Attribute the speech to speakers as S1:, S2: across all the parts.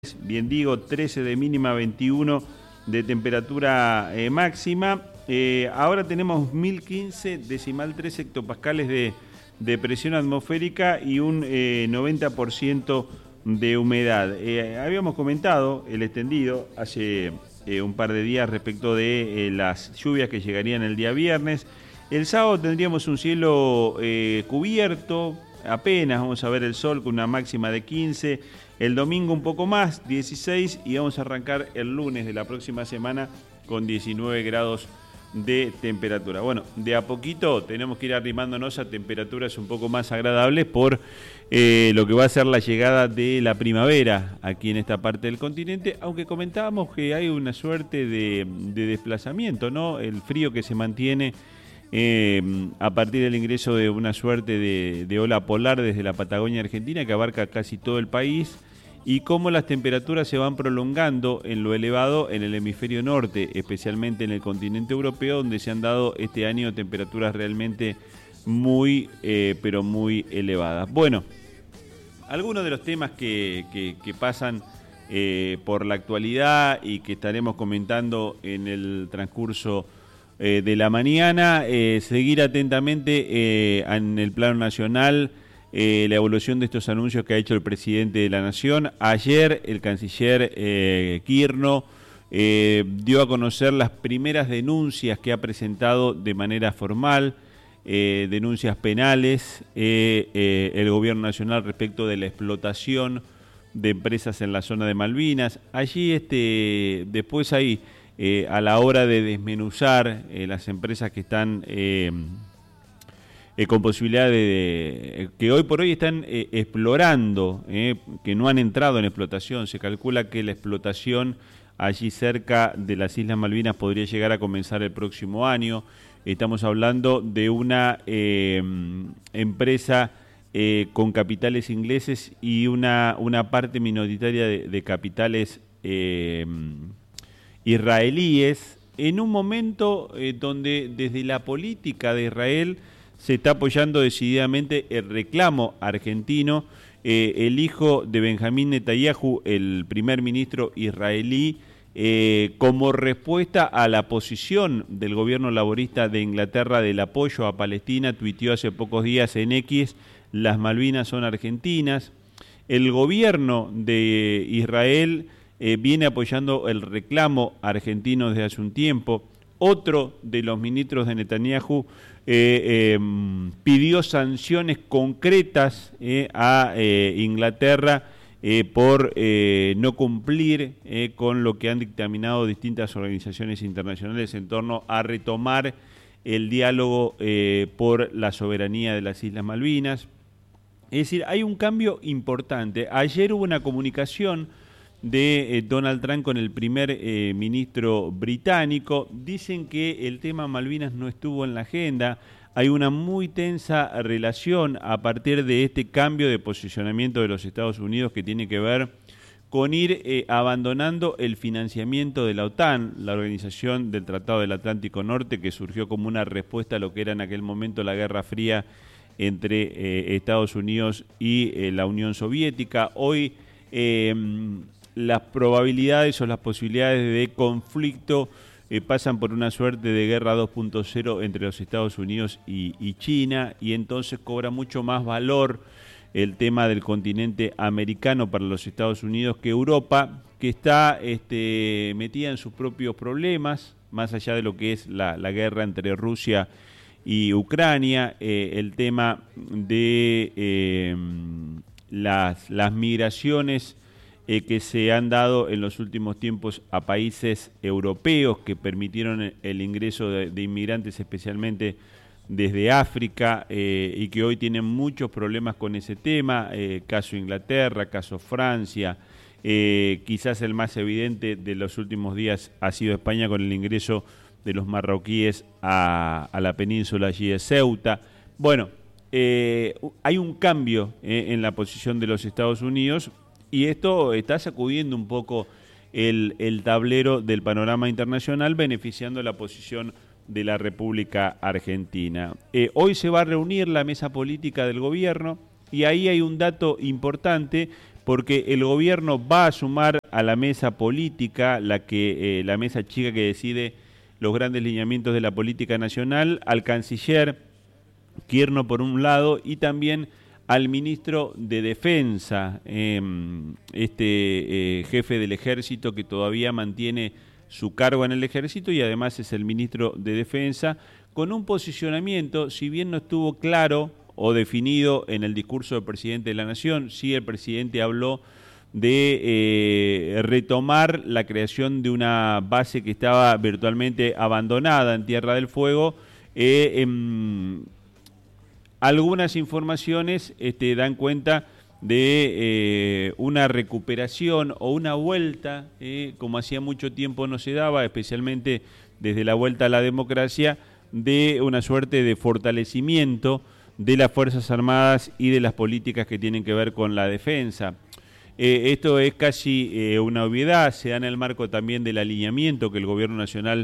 S1: Bien digo, 13 de mínima, 21 de temperatura máxima. Ahora tenemos 1015,3 hectopascales de presión atmosférica y un 90% de humedad. Habíamos comentado el extendido hace un par de días respecto de las lluvias que llegarían el día viernes. El sábado tendríamos un cielo cubierto, apenas vamos a ver el sol con una máxima de 15. El domingo un poco más, 16, y vamos a arrancar el lunes de la próxima semana con 19 grados de temperatura. Bueno, de a poquito tenemos que ir arrimándonos a temperaturas un poco más agradables por lo que va a ser la llegada de la primavera aquí en esta parte del continente, aunque comentábamos que hay una suerte de desplazamiento, ¿no? El frío que se mantiene a partir del ingreso de una suerte de ola polar desde la Patagonia Argentina que abarca casi todo el país, y cómo las temperaturas se van prolongando en lo elevado en el hemisferio norte, especialmente en el continente europeo, donde se han dado este año temperaturas realmente muy, pero muy elevadas. Bueno, algunos de los temas que pasan por la actualidad y que estaremos comentando en el transcurso de la mañana, seguir atentamente en el plano nacional la evolución de estos anuncios que ha hecho el presidente de la Nación. Ayer el canciller Kirno dio a conocer las primeras denuncias que ha presentado de manera formal, denuncias penales, el gobierno nacional respecto de la explotación de empresas en la zona de Malvinas. Allí después ahí, a la hora de desmenuzar las empresas que están con posibilidad que hoy por hoy están explorando, que no han entrado en explotación. Se calcula que la explotación allí cerca de las Islas Malvinas podría llegar a comenzar el próximo año. Estamos hablando de una empresa con capitales ingleses y una parte minoritaria de capitales israelíes, en un momento donde desde la política de Israel se está apoyando decididamente el reclamo argentino. El hijo de Benjamín Netanyahu, el primer ministro israelí, como respuesta a la posición del gobierno laborista de Inglaterra del apoyo a Palestina, tuiteó hace pocos días en X: las Malvinas son argentinas. El gobierno de Israel viene apoyando el reclamo argentino desde hace un tiempo. Otro de los ministros de Netanyahu pidió sanciones concretas a Inglaterra por no cumplir con lo que han dictaminado distintas organizaciones internacionales en torno a retomar el diálogo por la soberanía de las Islas Malvinas. Es decir, hay un cambio importante. Ayer hubo una comunicación de Donald Trump con el primer ministro británico. Dicen que el tema Malvinas no estuvo en la agenda. Hay una muy tensa relación a partir de este cambio de posicionamiento de los Estados Unidos que tiene que ver con ir abandonando el financiamiento de la OTAN, la Organización del Tratado del Atlántico Norte, que surgió como una respuesta a lo que era en aquel momento la Guerra Fría entre Estados Unidos y la Unión Soviética. Hoy las probabilidades o las posibilidades de conflicto pasan por una suerte de guerra 2.0 entre los Estados Unidos y China, y entonces cobra mucho más valor el tema del continente americano para los Estados Unidos que Europa, que está metida en sus propios problemas, más allá de lo que es la guerra entre Rusia y Ucrania, el tema de las migraciones que se han dado en los últimos tiempos a países europeos que permitieron el ingreso de inmigrantes, especialmente desde África, y que hoy tienen muchos problemas con ese tema, caso Inglaterra, caso Francia, quizás el más evidente de los últimos días ha sido España con el ingreso de los marroquíes a la península allí de Ceuta. Bueno, hay un cambio en la posición de los Estados Unidos, y esto está sacudiendo un poco el tablero del panorama internacional, beneficiando la posición de la República Argentina. Hoy se va a reunir la mesa política del gobierno, y ahí hay un dato importante, porque el gobierno va a sumar a la mesa política, la mesa chica que decide los grandes lineamientos de la política nacional, al canciller Kirchner por un lado y también al ministro de Defensa, jefe del Ejército que todavía mantiene su cargo en el Ejército y además es el ministro de Defensa, con un posicionamiento, si bien no estuvo claro o definido en el discurso del presidente de la Nación, sí el presidente habló de retomar la creación de una base que estaba virtualmente abandonada en Tierra del Fuego. Algunas informaciones dan cuenta de una recuperación o una vuelta, como hacía mucho tiempo no se daba, especialmente desde la vuelta a la democracia, de una suerte de fortalecimiento de las Fuerzas Armadas y de las políticas que tienen que ver con la defensa. Esto es casi una obviedad, se da en el marco también del alineamiento que el Gobierno Nacional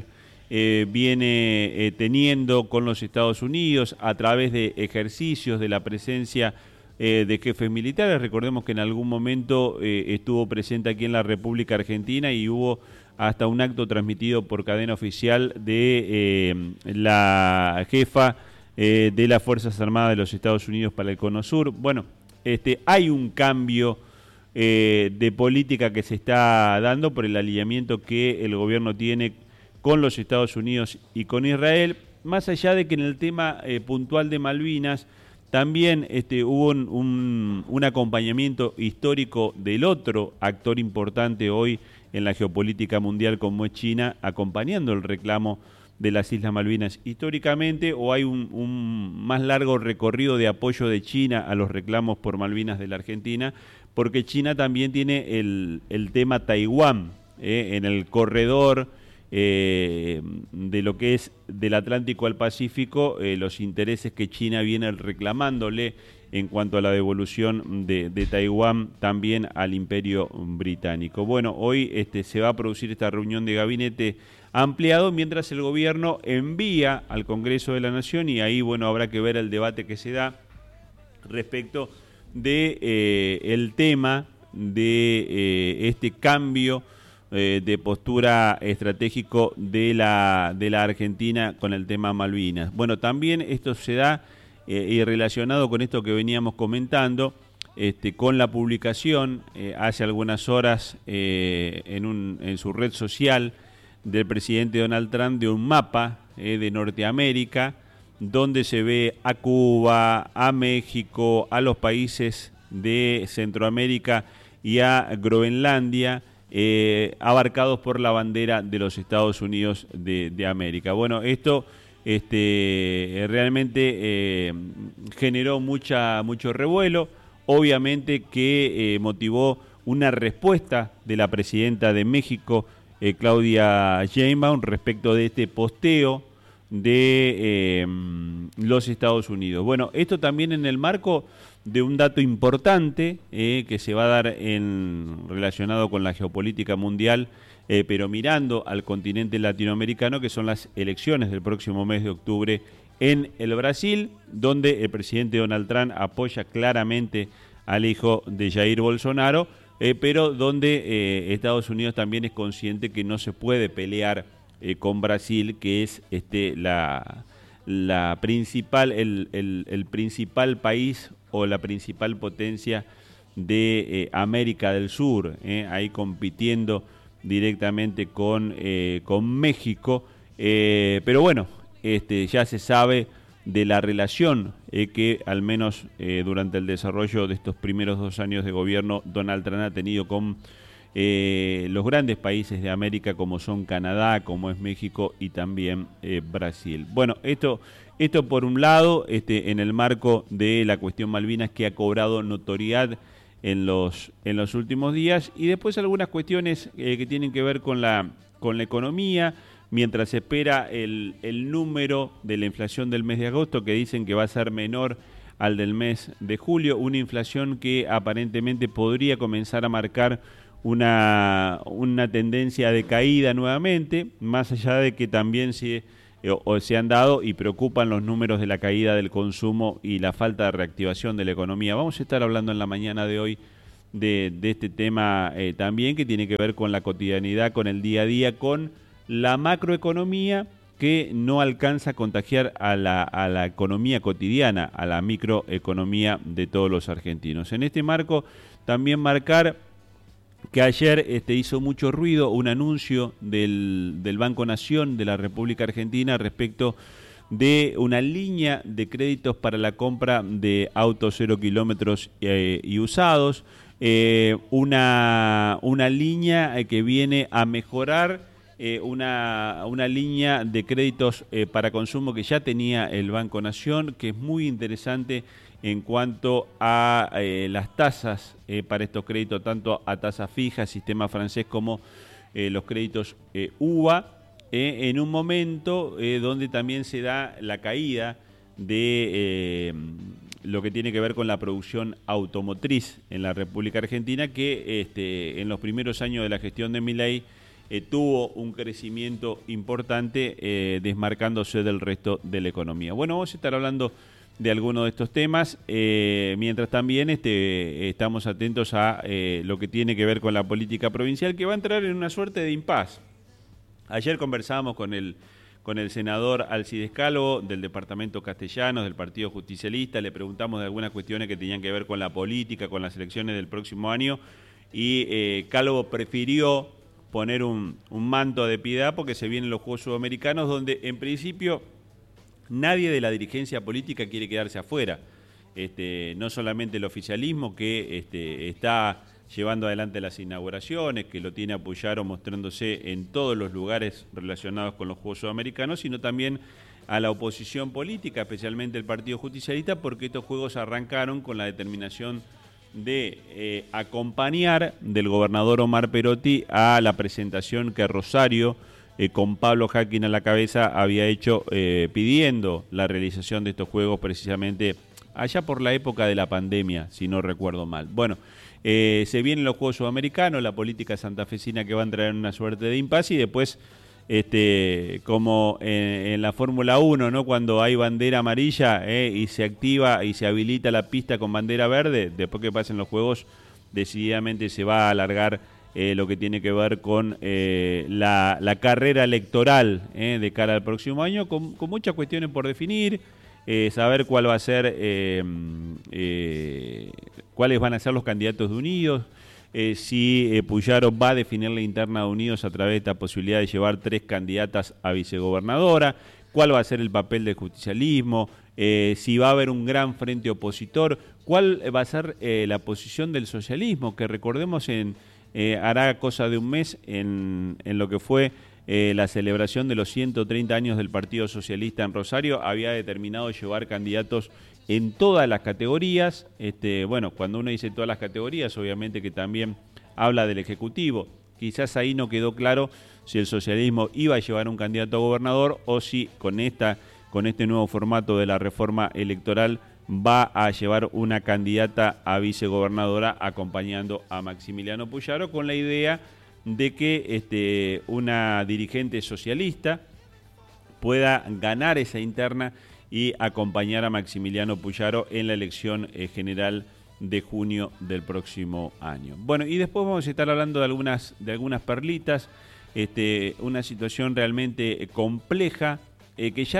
S1: viene teniendo con los Estados Unidos a través de ejercicios de la presencia de jefes militares. Recordemos que en algún momento estuvo presente aquí en la República Argentina y hubo hasta un acto transmitido por cadena oficial de la jefa de las Fuerzas Armadas de los Estados Unidos para el Cono Sur. Bueno, hay un cambio de política que se está dando por el alineamiento que el gobierno tiene con los Estados Unidos y con Israel, más allá de que en el tema puntual de Malvinas también hubo un acompañamiento histórico del otro actor importante hoy en la geopolítica mundial como es China, acompañando el reclamo de las Islas Malvinas históricamente, o hay un más largo recorrido de apoyo de China a los reclamos por Malvinas de la Argentina, porque China también tiene el tema Taiwán en el corredor de lo que es del Atlántico al Pacífico, los intereses que China viene reclamándole en cuanto a la devolución de Taiwán también al Imperio Británico. Bueno, hoy se va a producir esta reunión de gabinete ampliado mientras el gobierno envía al Congreso de la Nación, y ahí bueno habrá que ver el debate que se da respecto de el tema de este cambio de postura estratégico de la Argentina con el tema Malvinas. Bueno, también esto se da y relacionado con esto que veníamos comentando, con la publicación hace algunas horas en su red social del presidente Donald Trump de un mapa de Norteamérica, donde se ve a Cuba, a México, a los países de Centroamérica y a Groenlandia, abarcados por la bandera de los Estados Unidos de América. Bueno, esto realmente generó mucho revuelo, obviamente que motivó una respuesta de la presidenta de México, Claudia Sheinbaum, respecto de este posteo de los Estados Unidos. Bueno, esto también en el marco de un dato importante que se va a dar relacionado con la geopolítica mundial, pero mirando al continente latinoamericano, que son las elecciones del próximo mes de octubre en el Brasil, donde el presidente Donald Trump apoya claramente al hijo de Jair Bolsonaro, pero donde Estados Unidos también es consciente que no se puede pelear con Brasil, que es la principal, el principal país o la principal potencia de América del Sur, ahí compitiendo directamente con México, pero bueno, ya se sabe de la relación que al menos durante el desarrollo de estos primeros 2 años de gobierno Donald Trump ha tenido con los grandes países de América como son Canadá, como es México y también Brasil. Bueno, esto por un lado, en el marco de la cuestión Malvinas, que ha cobrado notoriedad en los últimos días, y después algunas cuestiones que tienen que ver con la economía, mientras se espera el número de la inflación del mes de agosto, que dicen que va a ser menor al del mes de julio, una inflación que aparentemente podría comenzar a marcar una tendencia de caída nuevamente, más allá de que también se han dado y preocupan los números de la caída del consumo y la falta de reactivación de la economía. Vamos a estar hablando en la mañana de hoy de este tema también, que tiene que ver con la cotidianidad, con el día a día, con la macroeconomía que no alcanza a contagiar a la economía cotidiana, a la microeconomía de todos los argentinos. En este marco, también marcar que ayer hizo mucho ruido un anuncio del Banco Nación de la República Argentina respecto de una línea de créditos para la compra de autos 0 kilómetros y usados, una línea que viene a mejorar una línea de créditos para consumo que ya tenía el Banco Nación, que es muy interesante en cuanto a las tasas para estos créditos, tanto a tasa fija, sistema francés, como los créditos UVA, en un momento donde también se da la caída de lo que tiene que ver con la producción automotriz en la República Argentina, que en los primeros años de la gestión de Milei tuvo un crecimiento importante, desmarcándose del resto de la economía. Bueno, vamos a estar hablando de algunos de estos temas, mientras también estamos atentos a lo que tiene que ver con la política provincial, que va a entrar en una suerte de impas. Ayer conversábamos con el senador Alcides Calvo del departamento Castellanos, del Partido Justicialista, le preguntamos de algunas cuestiones que tenían que ver con la política, con las elecciones del próximo año, y Calvo prefirió poner un manto de piedad porque se vienen los Juegos Sudamericanos, donde en principio nadie de la dirigencia política quiere quedarse afuera. No solamente el oficialismo, que está llevando adelante las inauguraciones, que lo tiene apoyado mostrándose en todos los lugares relacionados con los Juegos Sudamericanos, sino también a la oposición política, especialmente el Partido Justicialista, porque estos Juegos arrancaron con la determinación de acompañar del gobernador Omar Perotti a la presentación que Rosario, con Pablo Hacking a la cabeza, había hecho pidiendo la realización de estos Juegos precisamente allá por la época de la pandemia, si no recuerdo mal. Bueno, se vienen los Juegos Sudamericanos, la política santafesina que va a entrar en una suerte de impasse, y después, como en la Fórmula 1, ¿no? Cuando hay bandera amarilla y se activa y se habilita la pista con bandera verde, después que pasen los Juegos, decididamente se va a alargar lo que tiene que ver con la carrera electoral de cara al próximo año, con muchas cuestiones por definir, saber cuál va a ser, cuáles van a ser los candidatos de Unidos, si Puyaro va a definir la interna de Unidos a través de esta posibilidad de llevar 3 candidatas a vicegobernadora, cuál va a ser el papel del justicialismo, si va a haber un gran frente opositor, cuál va a ser la posición del socialismo, que recordemos hará cosa de un mes en lo que fue la celebración de los 130 años del Partido Socialista en Rosario, había determinado llevar candidatos en todas las categorías. Bueno, cuando uno dice todas las categorías, obviamente que también habla del Ejecutivo. Quizás ahí no quedó claro si el socialismo iba a llevar un candidato a gobernador o si con este nuevo formato de la reforma electoral va a llevar una candidata a vicegobernadora acompañando a Maximiliano Puyaro, con la idea de que una dirigente socialista pueda ganar esa interna y acompañar a Maximiliano Puyaro en la elección general de junio del próximo año. Bueno, y después vamos a estar hablando de algunas perlitas, una situación realmente compleja que ya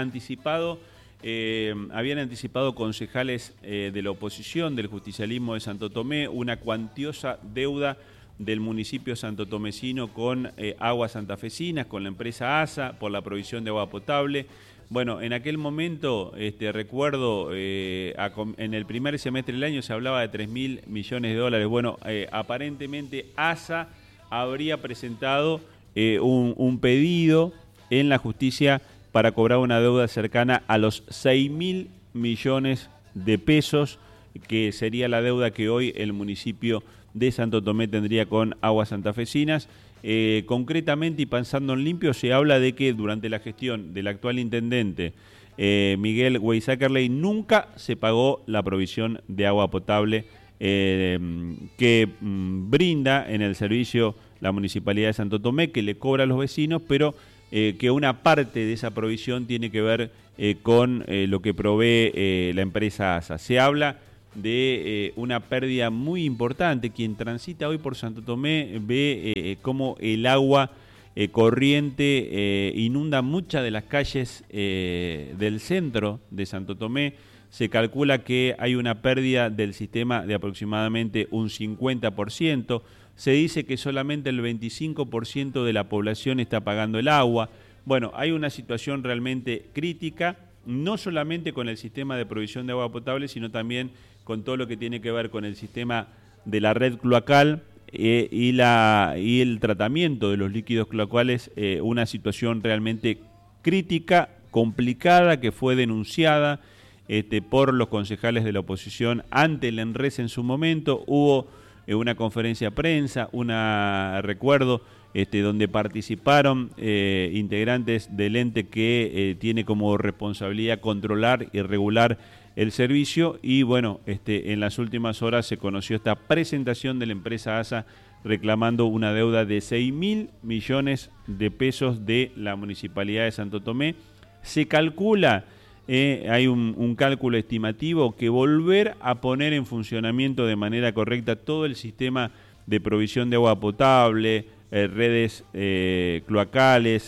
S1: habían anticipado concejales de la oposición, del justicialismo de Santo Tomé, una cuantiosa deuda del municipio santotomecino con Aguas Santafesinas, con la empresa ASA, por la provisión de agua potable. Bueno, en aquel momento, recuerdo, en el primer semestre del año se hablaba de 3.000 millones de dólares. Bueno, aparentemente ASA habría presentado un pedido en la justicia para cobrar una deuda cercana a los 6.000 millones de pesos, que sería la deuda que hoy el municipio de Santo Tomé tendría con Aguas Santafesinas. Concretamente, y pensando en limpio, se habla de que durante la gestión del actual intendente Miguel Weisakerley nunca se pagó la provisión de agua potable que brinda en el servicio la Municipalidad de Santo Tomé, que le cobra a los vecinos, pero que una parte de esa provisión tiene que ver con lo que provee la empresa ASA. Se habla de una pérdida muy importante. Quien transita hoy por Santo Tomé ve cómo el agua corriente inunda muchas de las calles del centro de Santo Tomé. Se calcula que hay una pérdida del sistema de aproximadamente un 50%. Se dice que solamente el 25% de la población está pagando el agua. Bueno, hay una situación realmente crítica, no solamente con el sistema de provisión de agua potable, sino también con todo lo que tiene que ver con el sistema de la red cloacal y el tratamiento de los líquidos cloacales, una situación realmente crítica, complicada, que fue denunciada por los concejales de la oposición ante el ENRES en su momento. Hubo una conferencia de prensa, recuerdo, donde participaron integrantes del ente que tiene como responsabilidad controlar y regular el servicio, y bueno, en las últimas horas se conoció esta presentación de la empresa ASA reclamando una deuda de 6.000 millones de pesos de la Municipalidad de Santo Tomé. Se calcula, hay un cálculo estimativo, que volver a poner en funcionamiento de manera correcta todo el sistema de provisión de agua potable, redes cloacales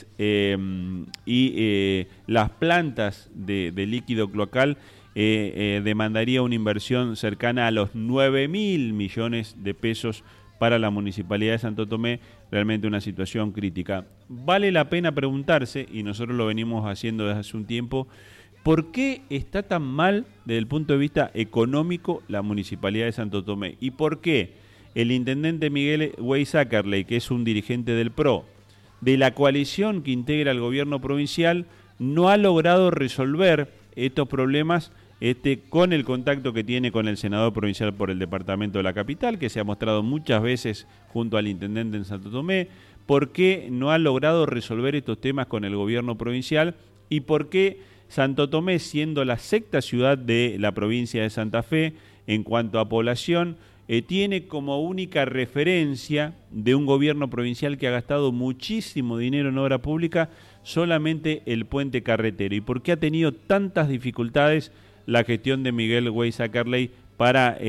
S1: y las plantas de líquido cloacal, demandaría una inversión cercana a los 9.000 millones de pesos para la Municipalidad de Santo Tomé. Realmente una situación crítica. Vale la pena preguntarse, y nosotros lo venimos haciendo desde hace un tiempo, ¿por qué está tan mal desde el punto de vista económico la Municipalidad de Santo Tomé? ¿Y por qué el intendente Miguel Weisakerley, que es un dirigente del PRO, de la coalición que integra el gobierno provincial, no ha logrado resolver estos problemas con el contacto que tiene con el senador provincial por el departamento de la capital, que se ha mostrado muchas veces junto al intendente en Santo Tomé? ¿Por qué no ha logrado resolver estos temas con el gobierno provincial? ¿Y por qué Santo Tomé, siendo la sexta ciudad de la provincia de Santa Fe en cuanto a población, tiene como única referencia de un gobierno provincial que ha gastado muchísimo dinero en obra pública solamente el puente carretero? ¿Y por qué ha tenido tantas dificultades la gestión de Miguel Weisakerley para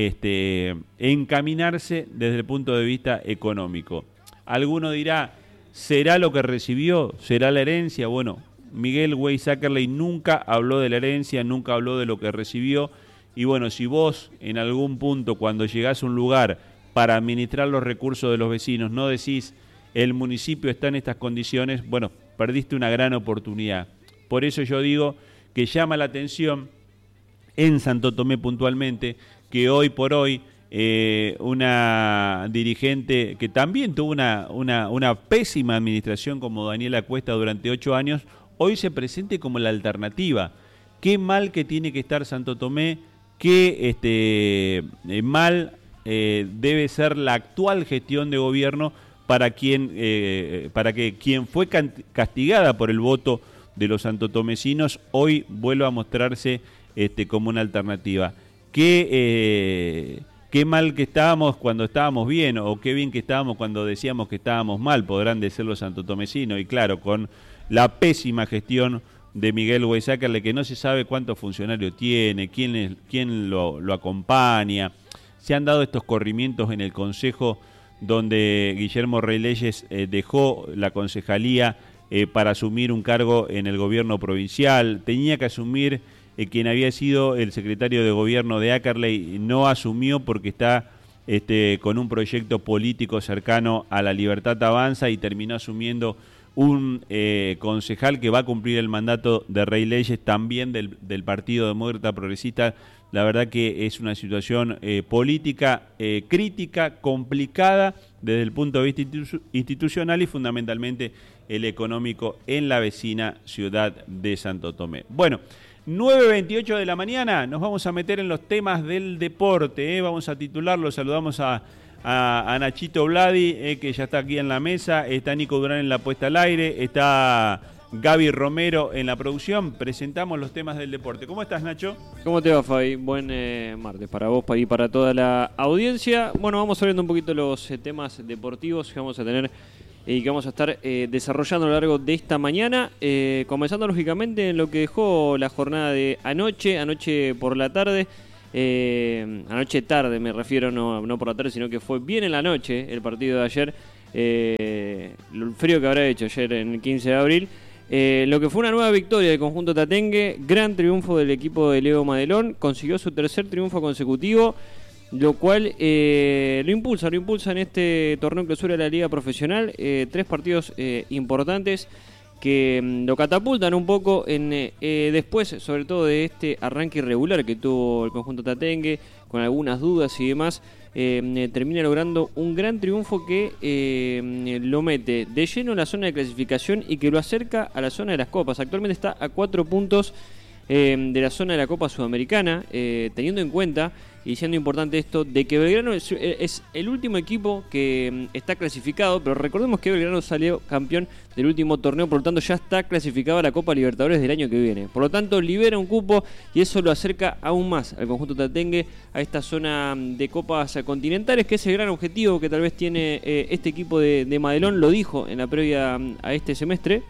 S1: encaminarse desde el punto de vista económico? Alguno dirá, ¿será lo que recibió? ¿Será la herencia? Bueno, Miguel Weisakerley nunca habló de la herencia, nunca habló de lo que recibió. Y bueno, si vos en algún punto, cuando llegás a un lugar para administrar los recursos de los vecinos, no decís el municipio está en estas condiciones, bueno, perdiste una gran oportunidad. Por eso yo digo que llama la atención en Santo Tomé puntualmente que hoy por hoy una dirigente que también tuvo una pésima administración como Daniela Cuesta durante 8 años, hoy se presente como la alternativa. Qué mal que tiene que estar Santo Tomé, qué mal debe ser la actual gestión de gobierno para que quien fue castigada por el voto de los santotomecinos hoy vuelva a mostrarse como una alternativa. Qué mal que estábamos cuando estábamos bien, o qué bien que estábamos cuando decíamos que estábamos mal, podrán decir los santotomecinos. Y claro, con la pésima gestión de Miguel Weisakerley, que no se sabe cuántos funcionarios tiene, quién lo acompaña. Se han dado estos corrimientos en el Consejo, donde Guillermo Rey Leyes dejó la concejalía para asumir un cargo en el gobierno provincial. Tenía que asumir quien había sido el secretario de gobierno de Akerley, no asumió porque está con un proyecto político cercano a La Libertad Avanza, y terminó asumiendo un concejal que va a cumplir el mandato de Rey Leyes, también del Partido Demócrata Progresista. La verdad que es una situación política crítica, complicada desde el punto de vista institucional y fundamentalmente el económico en la vecina ciudad de Santo Tomé. Bueno, 9:28 de la mañana, nos vamos a meter en los temas del deporte, vamos a titularlo. Saludamos a Nachito Vladi, que ya está aquí en la mesa, está Nico Durán en la puesta al aire, está Gaby Romero en la producción. Presentamos los temas del deporte. ¿Cómo estás, Nacho?
S2: ¿Cómo te va, Fabi? Buen martes para vos y para toda la audiencia. Bueno, vamos abriendo un poquito los temas deportivos que vamos a tener y que vamos a estar desarrollando a lo largo de esta mañana, comenzando lógicamente en lo que dejó la jornada de anoche por la tarde, anoche tarde me refiero, no por la tarde, sino que fue bien en la noche el partido de ayer, el frío que habrá hecho ayer en el 15 de abril. Lo que fue una nueva victoria del conjunto tatengue, gran triunfo del equipo de Leo Madelón, consiguió su tercer triunfo consecutivo, lo cual lo impulsa en este torneo clausura de la Liga Profesional. 3 partidos importantes que lo catapultan un poco después, sobre todo de este arranque irregular que tuvo el conjunto tatengue, con algunas dudas y demás. Termina logrando un gran triunfo que lo mete de lleno en la zona de clasificación y que lo acerca a la zona de las copas. Actualmente está a 4 puntos de la zona de la Copa Sudamericana, teniendo en cuenta y siendo importante esto de que Belgrano es el último equipo que está clasificado, pero recordemos que Belgrano salió campeón del último torneo, por lo tanto ya está clasificado a la Copa Libertadores del año que viene. Por lo tanto libera un cupo y eso lo acerca aún más al conjunto tatengue a esta zona de copas continentales, que es el gran objetivo que tal vez tiene este equipo de Madelón. Lo dijo en la previa a este semestre,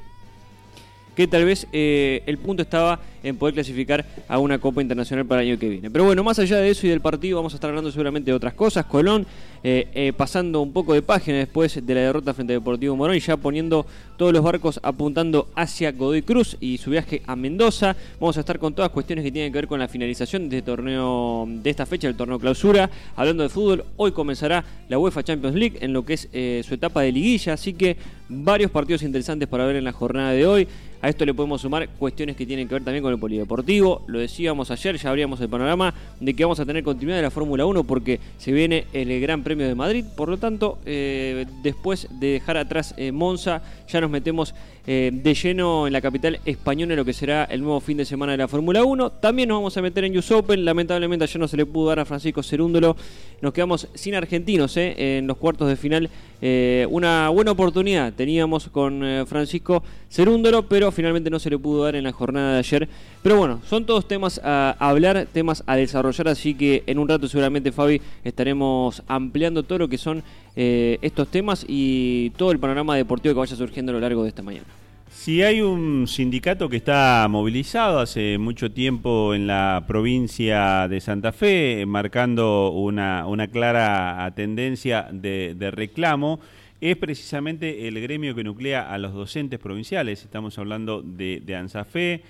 S2: que tal vez el punto estaba en poder clasificar a una Copa Internacional para el año que viene. Pero bueno, más allá de eso y del partido, vamos a estar hablando seguramente de otras cosas. Colón pasando un poco de página después de la derrota frente a Deportivo Morón y ya poniendo todos los barcos apuntando hacia Godoy Cruz y su viaje a Mendoza. Vamos a estar con todas cuestiones que tienen que ver con la finalización de torneo, de esta fecha, del torneo clausura. Hablando de fútbol, hoy comenzará la UEFA Champions League en lo que es su etapa de liguilla, así que varios partidos interesantes para ver en la jornada de hoy. A esto le podemos sumar cuestiones que tienen que ver también con el polideportivo. Lo decíamos ayer, ya abríamos el panorama de que vamos a tener continuidad de la Fórmula 1 porque se viene el Gran Premio de Madrid. Por lo tanto, después de dejar atrás Monza, ya nos metemos de lleno en la capital española en lo que será el nuevo fin de semana de la Fórmula 1. También nos vamos a meter en US Open. Lamentablemente ayer no se le pudo dar a Francisco Cerúndolo. Nos quedamos sin argentinos en los cuartos de final. Una buena oportunidad teníamos con Francisco Cerúndolo, pero finalmente no se le pudo dar en la jornada de ayer. Pero bueno, son todos temas a hablar, temas a desarrollar, así que en un rato seguramente, Fabi, estaremos ampliando todo lo que son estos temas y todo el panorama deportivo que vaya surgiendo a lo largo de esta mañana.
S1: Si hay un sindicato que está movilizado hace mucho tiempo en la provincia de Santa Fe, marcando una clara tendencia de reclamo, es precisamente el gremio que nuclea a los docentes provinciales. Estamos hablando de ANSAFE,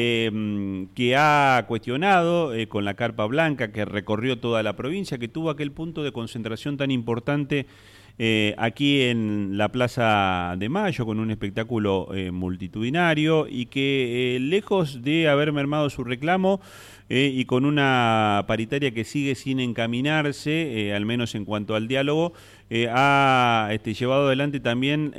S1: que ha cuestionado con la carpa blanca que recorrió toda la provincia, que tuvo aquel punto de concentración tan importante aquí en la Plaza de Mayo, con un espectáculo multitudinario, y que lejos de haber mermado su reclamo y con una paritaria que sigue sin encaminarse, al menos en cuanto al diálogo, ha llevado adelante también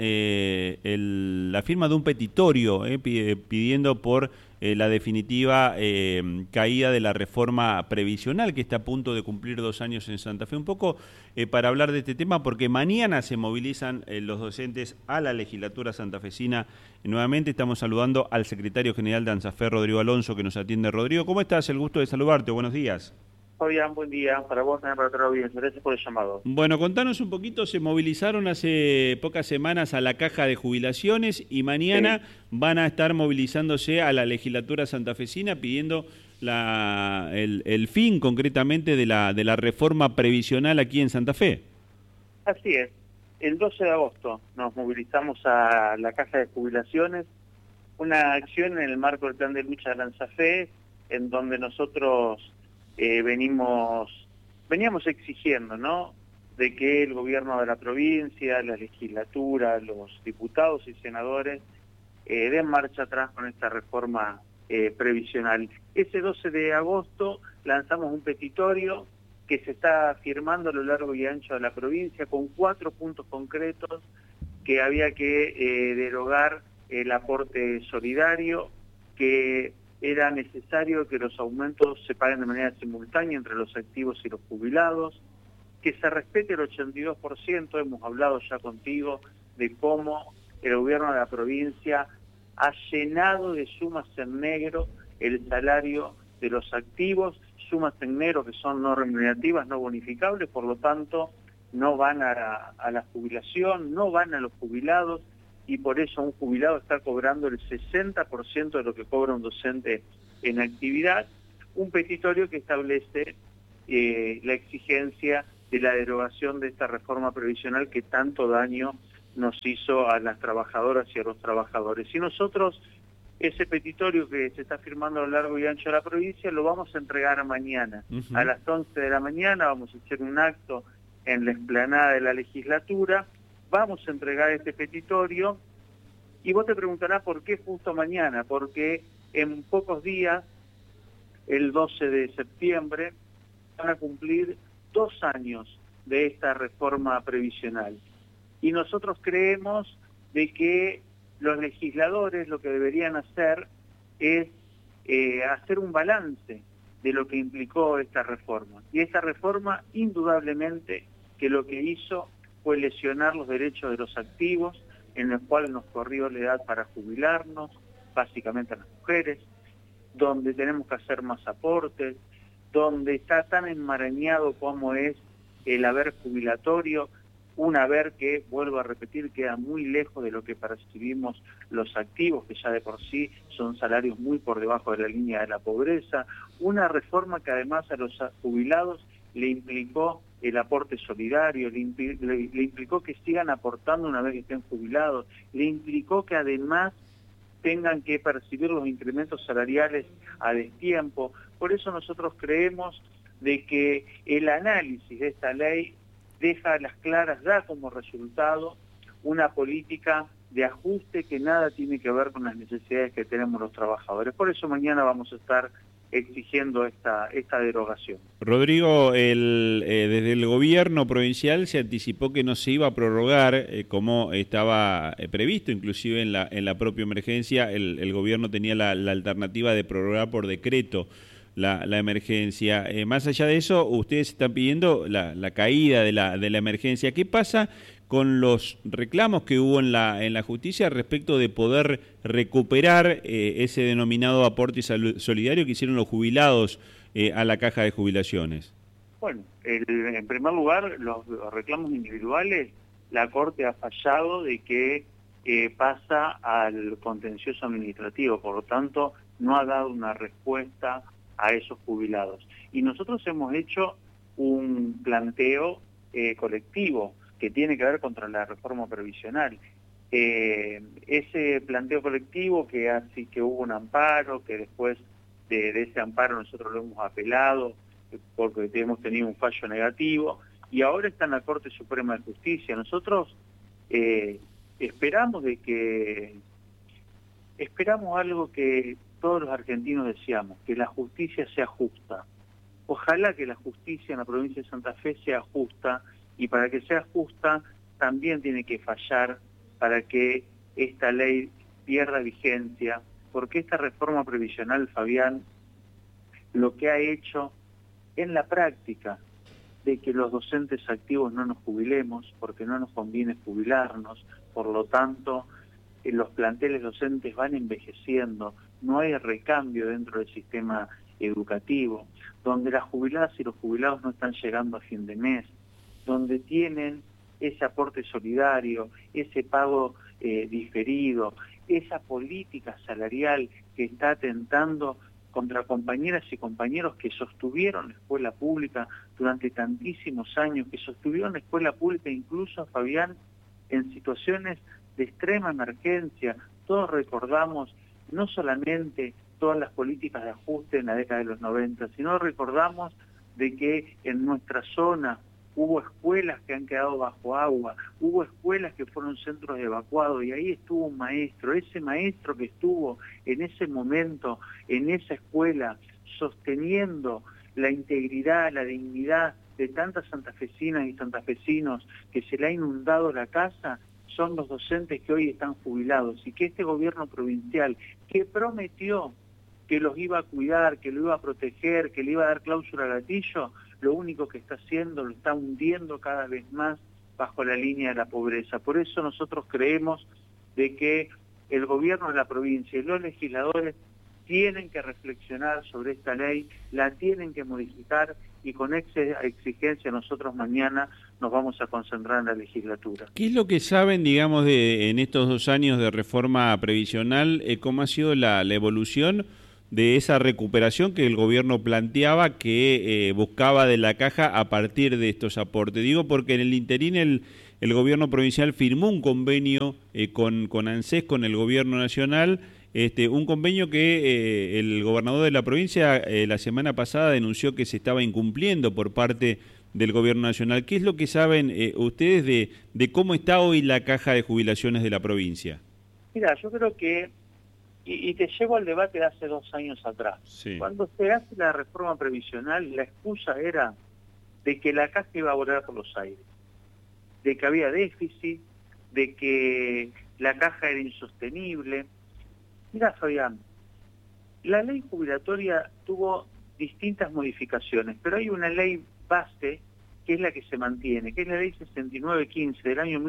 S1: la firma de un petitorio pidiendo por la definitiva caída de la reforma previsional que está a punto de cumplir 2 años en Santa Fe. Un poco para hablar de este tema, porque mañana se movilizan los docentes a la legislatura santafesina. Nuevamente estamos saludando al secretario general de ANSAFE, Rodrigo Alonso, que nos atiende. Rodrigo, ¿cómo estás? El gusto de saludarte. Buenos días.
S3: Fabián, buen día. Para vos, también para toda la audiencia. Gracias por el llamado.
S1: Bueno, contanos un poquito. Se movilizaron hace pocas semanas a la Caja de Jubilaciones y mañana van a estar movilizándose a la legislatura santafesina pidiendo el fin concretamente de la reforma previsional aquí en Santa Fe.
S3: Así es. El 12 de agosto nos movilizamos a la Caja de Jubilaciones, una acción en el marco del plan de lucha de la ANSAFE, en donde nosotros veníamos exigiendo, ¿no?, de que el gobierno de la provincia, la legislatura, los diputados y senadores den marcha atrás con esta reforma previsional. Ese 12 de agosto lanzamos un petitorio que se está firmando a lo largo y ancho de la provincia con 4 puntos concretos: que había que derogar el aporte solidario, que era necesario que los aumentos se paguen de manera simultánea entre los activos y los jubilados, que se respete el 82%, hemos hablado ya contigo de cómo el gobierno de la provincia ha llenado de sumas en negro el salario de los activos, sumas en negro que son no remunerativas, no bonificables, por lo tanto no van a la jubilación, no van a los jubilados, y por eso un jubilado está cobrando el 60% de lo que cobra un docente en actividad. un petitorio que establece la exigencia de la derogación de esta reforma previsional que tanto daño nos hizo a las trabajadoras y a los trabajadores. Y nosotros, ese petitorio que se está firmando a lo largo y ancho de la provincia, lo vamos a entregar mañana. A las 11 de la mañana vamos a hacer un acto en la explanada de la legislatura, vamos a entregar este petitorio, y vos te preguntarás por qué justo mañana, porque en pocos días, el 12 de septiembre, van a cumplir 2 años de esta reforma previsional. Y nosotros creemos de que los legisladores lo que deberían hacer es hacer un balance de lo que implicó esta reforma. Y esta reforma, indudablemente, que lo que hizo fue lesionar los derechos de los activos, en el cual nos corrió la edad para jubilarnos, básicamente a las mujeres, donde tenemos que hacer más aportes, donde está tan enmarañado como es el haber jubilatorio, un haber que, vuelvo a repetir, queda muy lejos de lo que percibimos los activos, que ya de por sí son salarios muy por debajo de la línea de la pobreza, una reforma que además a los jubilados le implicó el aporte solidario, le implicó que sigan aportando una vez que estén jubilados, le implicó que además tengan que percibir los incrementos salariales a destiempo. Por eso nosotros creemos de que el análisis de esta ley deja a las claras, da como resultado una política de ajuste que nada tiene que ver con las necesidades que tenemos los trabajadores. Por eso mañana vamos a estar exigiendo esta derogación.
S1: Rodrigo, desde el gobierno provincial se anticipó que no se iba a prorrogar como estaba previsto, inclusive en la propia emergencia el gobierno tenía la alternativa de prorrogar por decreto la emergencia. Más allá de eso, ustedes están pidiendo la caída de la emergencia. ¿Qué pasa con los reclamos que hubo en la justicia respecto de poder recuperar ese denominado aporte solidario que hicieron los jubilados a la caja de jubilaciones?
S3: Bueno, en primer lugar, los reclamos individuales, la Corte ha fallado de que pasa al contencioso administrativo, por lo tanto, no ha dado una respuesta a esos jubilados. Y nosotros hemos hecho un planteo colectivo que tiene que ver contra la reforma previsional. Ese planteo colectivo que hubo un amparo, que después de ese amparo nosotros lo hemos apelado porque hemos tenido un fallo negativo, y ahora está en la Corte Suprema de Justicia. Nosotros esperamos algo que todos los argentinos deseamos, que la justicia sea justa. Ojalá que la justicia en la provincia de Santa Fe sea justa, y para que sea justa también tiene que fallar para que esta ley pierda vigencia, porque esta reforma previsional, Fabián, lo que ha hecho en la práctica de que los docentes activos no nos jubilemos, porque no nos conviene jubilarnos, por lo tanto los planteles docentes van envejeciendo, no hay recambio dentro del sistema educativo, donde las jubiladas y los jubilados no están llegando a fin de mes, donde tienen ese aporte solidario, ese pago diferido, esa política salarial que está atentando contra compañeras y compañeros que sostuvieron la escuela pública durante tantísimos años, que sostuvieron la escuela pública incluso, Fabián, en situaciones de extrema emergencia. Todos recordamos no solamente todas las políticas de ajuste en la década de los 90, sino recordamos de que en nuestra zona hubo escuelas que han quedado bajo agua, hubo escuelas que fueron centros evacuados, y ahí estuvo un maestro, ese maestro que estuvo en ese momento, en esa escuela, sosteniendo la integridad, la dignidad de tantas santafesinas y santafesinos que se le ha inundado la casa, son los docentes que hoy están jubilados, y que este gobierno provincial, que prometió que los iba a cuidar, que lo iba a proteger, que le iba a dar cláusula gatillo, lo único que está haciendo, lo está hundiendo cada vez más bajo la línea de la pobreza. Por eso nosotros creemos de que el gobierno de la provincia y los legisladores tienen que reflexionar sobre esta ley, la tienen que modificar, y con esa exigencia nosotros mañana nos vamos a concentrar en la legislatura.
S1: ¿Qué es lo que saben, digamos, en estos 2 años de reforma previsional, cómo ha sido la evolución de esa recuperación que el gobierno planteaba que buscaba de la caja a partir de estos aportes. Digo porque en el interín el gobierno provincial firmó un convenio con ANSES, con el gobierno nacional, un convenio que el gobernador de la provincia la semana pasada denunció que se estaba incumpliendo por parte del gobierno nacional. ¿Qué es lo que saben ustedes de cómo está hoy la caja de jubilaciones de la provincia?
S3: Mira, yo creo que, y te llevo al debate de hace 2 años atrás,
S1: Sí.
S3: Cuando se hace la reforma previsional, la excusa era de que la caja iba a volar por los aires, de que había déficit, de que la caja era insostenible. Mira, Fabián, la ley jubilatoria tuvo distintas modificaciones, pero hay una ley base que es la que se mantiene, que es la ley 6915 del año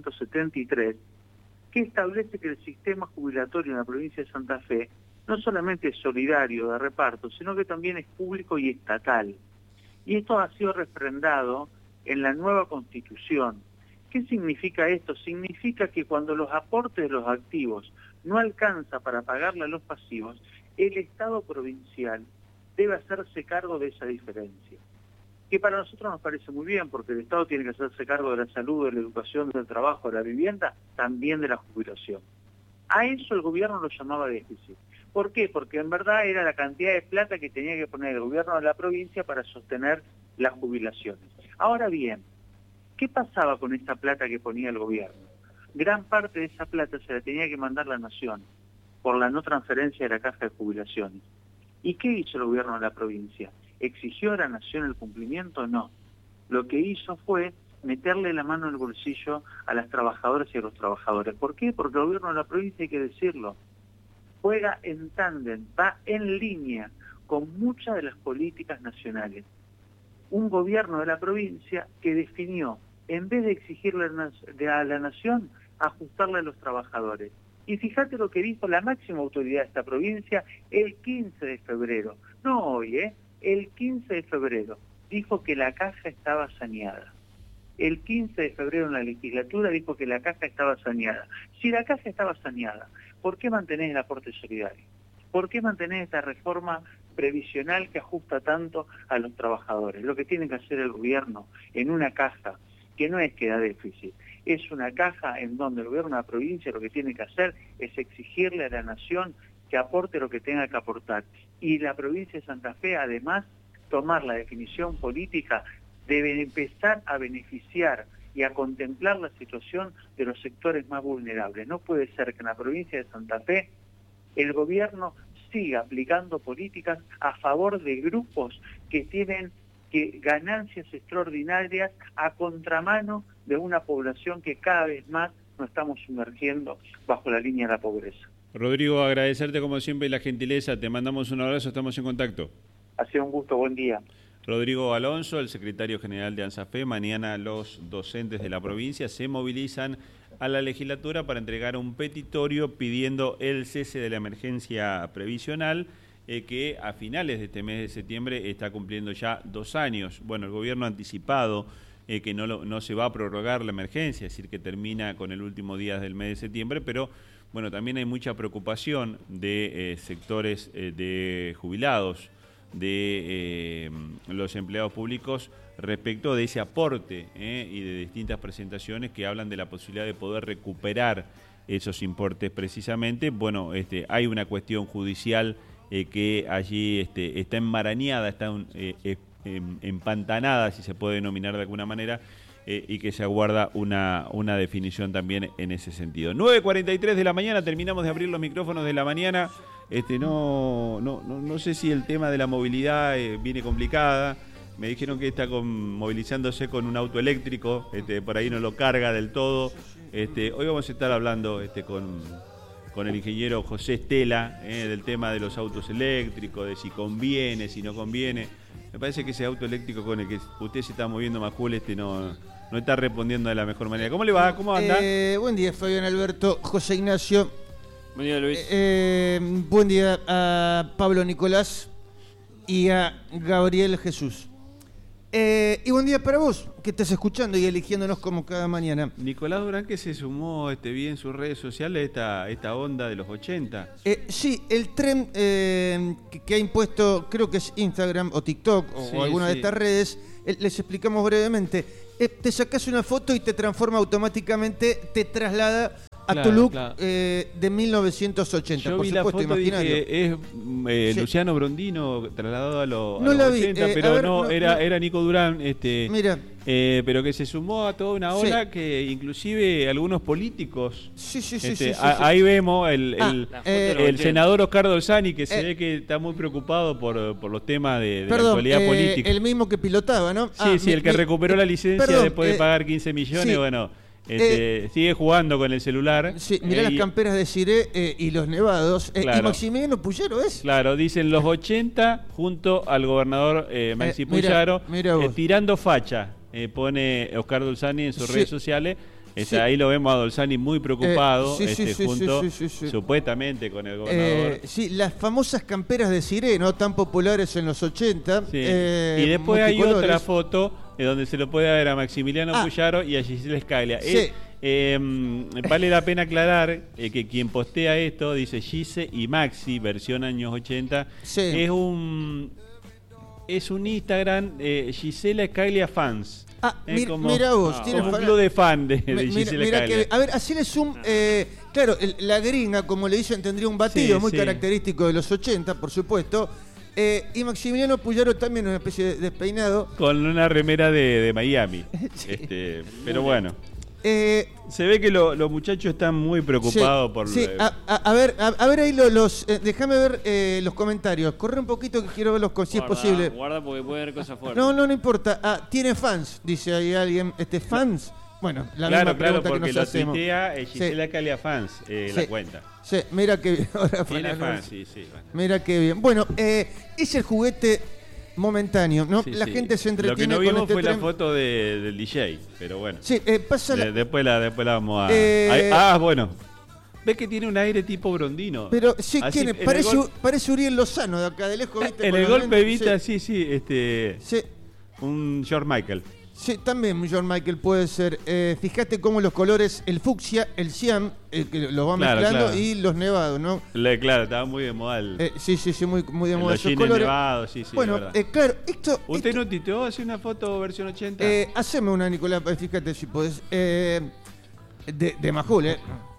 S3: 1973, que establece que el sistema jubilatorio en la provincia de Santa Fe no solamente es solidario de reparto, sino que también es público y estatal. Y esto ha sido refrendado en la nueva Constitución. ¿Qué significa esto? Significa que cuando los aportes de los activos no alcanza para pagarle a los pasivos, el Estado provincial debe hacerse cargo de esa diferencia. Que para nosotros nos parece muy bien, porque el Estado tiene que hacerse cargo de la salud, de la educación, del trabajo, de la vivienda, también de la jubilación. A eso el gobierno lo llamaba déficit. ¿Por qué? Porque en verdad era la cantidad de plata que tenía que poner el gobierno de la provincia para sostener las jubilaciones. Ahora bien, ¿qué pasaba con esta plata que ponía el gobierno? Gran parte de esa plata se la tenía que mandar la Nación por la no transferencia de la caja de jubilaciones. ¿Y qué hizo el gobierno de la provincia? ¿Exigió a la Nación el cumplimiento? No. Lo que hizo fue meterle la mano en el bolsillo a las trabajadoras y a los trabajadores. ¿Por qué? Porque el gobierno de la provincia, hay que decirlo, juega en tándem, va en línea con muchas de las políticas nacionales. Un gobierno de la provincia que definió, en vez de exigirle a la Nación, ajustarle a los trabajadores. Y fíjate lo que dijo la máxima autoridad de esta provincia el 15 de febrero. No hoy, el 15 de febrero. Dijo que la caja estaba saneada. El 15 de febrero en la legislatura dijo que la caja estaba saneada. Si la caja estaba saneada, ¿por qué mantenés el aporte solidario? ¿Por qué mantenés esta reforma previsional que ajusta tanto a los trabajadores? Lo que tiene que hacer el gobierno en una caja, que no es que da déficit, es una caja en donde el gobierno de la provincia lo que tiene que hacer es exigirle a la Nación que aporte lo que tenga que aportar. Y la provincia de Santa Fe, además, tomar la definición política de empezar a beneficiar y a contemplar la situación de los sectores más vulnerables. No puede ser que en la provincia de Santa Fe el gobierno siga aplicando políticas a favor de grupos que tienen ganancias extraordinarias a contramano de una población que cada vez más nos estamos sumergiendo bajo la línea de la pobreza.
S1: Rodrigo, agradecerte como siempre la gentileza, te mandamos un abrazo, estamos en contacto.
S3: Ha sido un gusto, buen día.
S1: Rodrigo Alonso, el secretario general de ANSAFE. Mañana los docentes de la provincia se movilizan a la legislatura para entregar un petitorio pidiendo el cese de la emergencia previsional que a finales de este mes de septiembre está cumpliendo ya 2 años. Bueno, el gobierno ha anticipado que no se va a prorrogar la emergencia, es decir, que termina con el último día del mes de septiembre, pero bueno, también hay mucha preocupación de sectores de jubilados, de los empleados públicos respecto de ese aporte y de distintas presentaciones que hablan de la posibilidad de poder recuperar esos importes precisamente. Bueno, hay una cuestión judicial que allí está enmarañada, está empantanada, si se puede denominar de alguna manera, y que se aguarda una definición también en ese sentido. 9:43 de la mañana, terminamos de abrir los micrófonos de la mañana. No sé si el tema de la movilidad viene complicada. Me dijeron que está movilizándose con un auto eléctrico, por ahí no lo carga del todo. Hoy vamos a estar hablando con el ingeniero José Estela del tema de los autos eléctricos, de si conviene, si no conviene. Me parece que ese auto eléctrico con el que usted se está moviendo, Majul, no está respondiendo de la mejor manera. ¿Cómo le va? ¿Cómo anda?
S4: Buen día, Fabián Alberto, José Ignacio.
S2: Buen día, Luis.
S4: Buen día a Pablo Nicolás y a Gabriel Jesús. Y buen día para vos, que estás escuchando y eligiéndonos como cada mañana.
S1: Nicolás Durán, que se sumó bien en sus redes sociales esta onda de los 80.
S4: Sí, el tren que ha impuesto, creo que es Instagram o TikTok o alguna de estas redes, les explicamos brevemente. Te sacás una foto y te transforma automáticamente, te traslada a tu look de 1980.
S1: Yo
S4: por
S1: vi
S4: supuesto,
S1: la foto y
S4: imaginario.
S1: dije, es Luciano Brondino trasladado a los
S4: No la
S1: 80,
S4: vi,
S1: pero
S4: ver,
S1: no, era Nico Durán,
S4: Mira.
S1: pero que se sumó a toda una ola que inclusive algunos políticos,
S4: Sí.
S1: ahí vemos el
S2: el
S1: senador Oscar Dolzani, que se ve que está muy preocupado por los temas de la
S4: Perdón,
S1: actualidad política.
S4: el mismo que pilotaba, ¿no?
S1: Sí, el que recuperó la licencia
S4: perdón,
S1: después de pagar 15 millones,
S4: sí.
S1: bueno, sigue jugando con el celular.
S4: Sí, mirá las camperas de Ciré y los nevados.
S1: Claro.
S4: Y Maximiliano Puyaro es.
S1: Claro, dicen los 80 junto al gobernador Maxi Puyaro,
S4: mira vos.
S1: tirando facha, pone Oscar Dolzani en sus
S4: Sí.
S1: redes sociales.
S4: Sí.
S1: Ahí lo vemos a Dolzani muy preocupado, junto
S4: sí.
S1: supuestamente con el gobernador.
S4: Sí, las famosas camperas de Ciré, ¿no? Tan populares en los 80.
S1: Sí. Y después hay
S4: multicolores.
S1: otra foto donde se lo puede ver a Maximiliano Puyaro y a Gisela Scaglia.
S4: Sí.
S1: Vale la pena aclarar que quien postea esto dice Gise y Maxi, versión años 80.
S4: Sí.
S1: Es un Instagram Gisela Scaglia Fans.
S4: Mira vos, tiene
S1: como un club de fan de Gisela
S4: mira
S1: Scaglia.
S4: a ver, hacele zoom. Claro, la gringa, como le dicen, tendría un batido muy característico de los 80, por supuesto. Y Maximiliano Puyaro también una especie de despeinado.
S1: Con una remera de Miami.
S4: Sí.
S1: Pero bueno. Se ve que los muchachos están muy preocupados por...
S4: Sí, a ver ahí los... déjame ver los comentarios. Corre un poquito que quiero verlos si es posible.
S2: Guarda porque puede haber cosas fuertes.
S4: No importa. Tiene fans, dice ahí alguien. ¿Fans? Bueno, la misma pregunta
S1: porque
S4: que nos
S1: lo
S4: hacemos.
S1: tuitea Gisela Scaglia Fans, la cuenta.
S4: Sí, mira qué bien. Ahora
S1: Tiene fans, sí.
S4: Mira qué bien. Bueno, es el juguete momentáneo, ¿no?
S1: Sí,
S4: la gente se
S1: Lo que
S4: entretiene
S1: no
S4: con
S1: vimos
S4: este
S1: fue
S4: tren.
S1: la foto del DJ, pero bueno.
S4: Sí, pasa la...
S1: Después la vamos bueno. Ves que tiene un aire tipo Brondino.
S4: Pero sí,
S1: Así,
S4: tiene, parece Uriel Lozano de acá de lejos, ¿viste?
S1: En
S4: Con
S1: el
S4: los
S1: golpe
S4: lentes,
S1: evita,
S4: sí.
S1: un George Michael.
S4: Sí, también John Michael puede ser. Fíjate cómo los colores, el fucsia, el cian, que los va mezclando, y los nevados, ¿no?
S1: Claro, estaba muy de moda
S4: sí, muy de moda
S1: los
S4: esos
S1: jeans
S4: colores.
S1: Nevados, sí.
S4: Bueno, claro, esto...
S1: ¿Usted no titeó hace una foto versión 80?
S4: Haceme una, Nicolás, fíjate si podés. De Majul,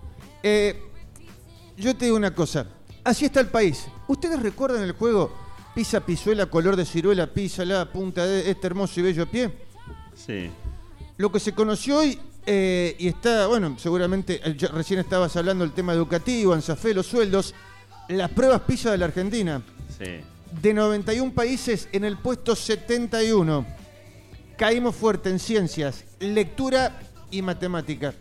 S4: yo te digo una cosa. Así está el país. ¿Ustedes recuerdan el juego Pisa, Pisuela, color de ciruela, písala, punta de este hermoso y bello pie?
S1: Sí.
S4: Lo que se conoció hoy, y está, bueno, seguramente, recién estabas hablando del tema educativo, ANSAFE, los sueldos, las pruebas PISA de la Argentina.
S1: Sí.
S4: De 91 países en el puesto 71. Caímos fuerte en ciencias, lectura y matemática.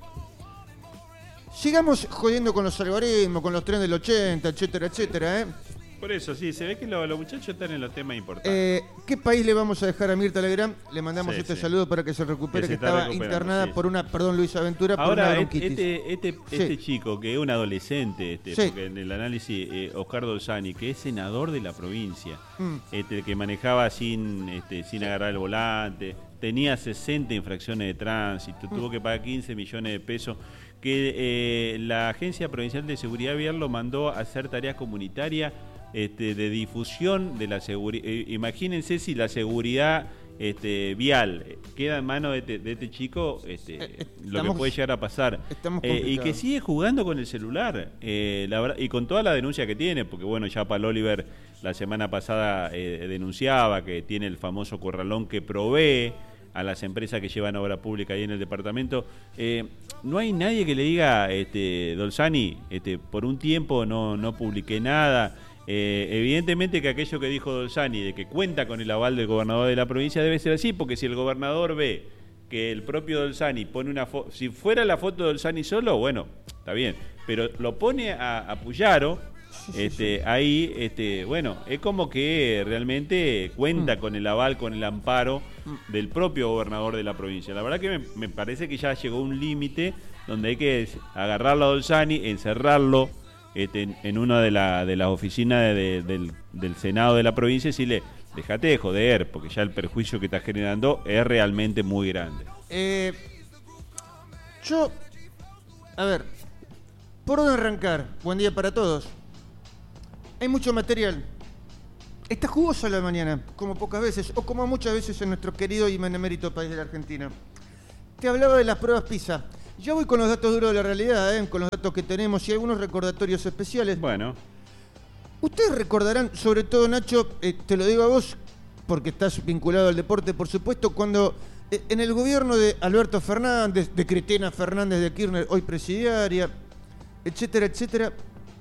S4: Sigamos jodiendo con los algoritmos, con los trenes del 80, etcétera,
S1: Por eso, sí, se ve que los muchachos están en los temas importantes.
S4: ¿Qué país le vamos a dejar a Mirta Legrand? Le mandamos saludo para que se recupere, que estaba internada por una, Luis Aventura, por una bronquitis.
S1: Este chico, que es un adolescente, porque en el análisis, Oscar Dolzani, que es senador de la provincia, el que manejaba sin agarrar el volante, tenía 60 infracciones de tránsito, tuvo que pagar 15 millones de pesos, que la Agencia Provincial de Seguridad Vial lo mandó a hacer tareas comunitarias de difusión de la seguridad. Imagínense si la seguridad vial queda en manos de este chico, lo que puede llegar a pasar. Y que sigue jugando con el celular, la verdad, y con toda la denuncia que tiene, porque bueno, ya Pablo Oliver la semana pasada denunciaba que tiene el famoso corralón que provee a las empresas que llevan obra pública ahí en el departamento. No hay nadie que le diga, Dolzani, por un tiempo no publiqué nada. Evidentemente que aquello que dijo Dolzani, de que cuenta con el aval del gobernador de la provincia, debe ser así, porque si el gobernador ve que el propio Dolzani pone una foto, si fuera la foto de Dolzani solo, bueno, está bien, pero lo pone a Puyaro, ahí, bueno, es como que realmente cuenta con el aval, con el amparo del propio gobernador de la provincia. La verdad que me parece que ya llegó un límite donde hay que agarrarlo a Dolzani, encerrarlo en una de las oficinas del Senado de la provincia y decirle, Dejate de joder, porque ya el perjuicio que estás generando es realmente muy grande.
S4: A ver, ¿por dónde arrancar? Buen día para todos. Hay mucho material. Está jugosa la mañana, como pocas veces, o como muchas veces en nuestro querido y benemérito país de la Argentina. Te hablaba de las pruebas PISA. Ya voy con los datos duros de la realidad, con los datos que tenemos y algunos recordatorios especiales.
S1: Bueno.
S4: Ustedes recordarán, sobre todo Nacho, te lo digo a vos, porque estás vinculado al deporte, por supuesto, cuando en el gobierno de Alberto Fernández, de Cristina Fernández de Kirchner, hoy presidiaria, etcétera, etcétera,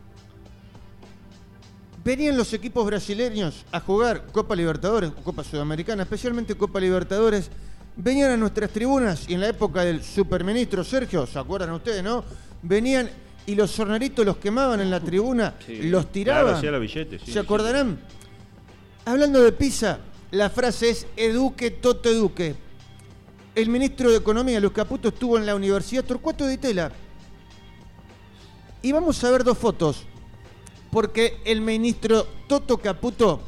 S4: venían los equipos brasileños a jugar Copa Libertadores, Copa Sudamericana, especialmente Copa Libertadores, venían a nuestras tribunas y en la época del superministro Sergio, ¿se acuerdan ustedes, no? Venían y los sorneritos los quemaban en la tribuna, los tiraban.
S1: Claro, hacía los billetes, sí,
S4: ¿se acordarán? Hablando de Pisa, la frase es eduque, toto eduque. El ministro de Economía, Luis Caputo, estuvo en la Universidad Torcuato Di Tella. Y vamos a ver dos fotos, porque el ministro Toto Caputo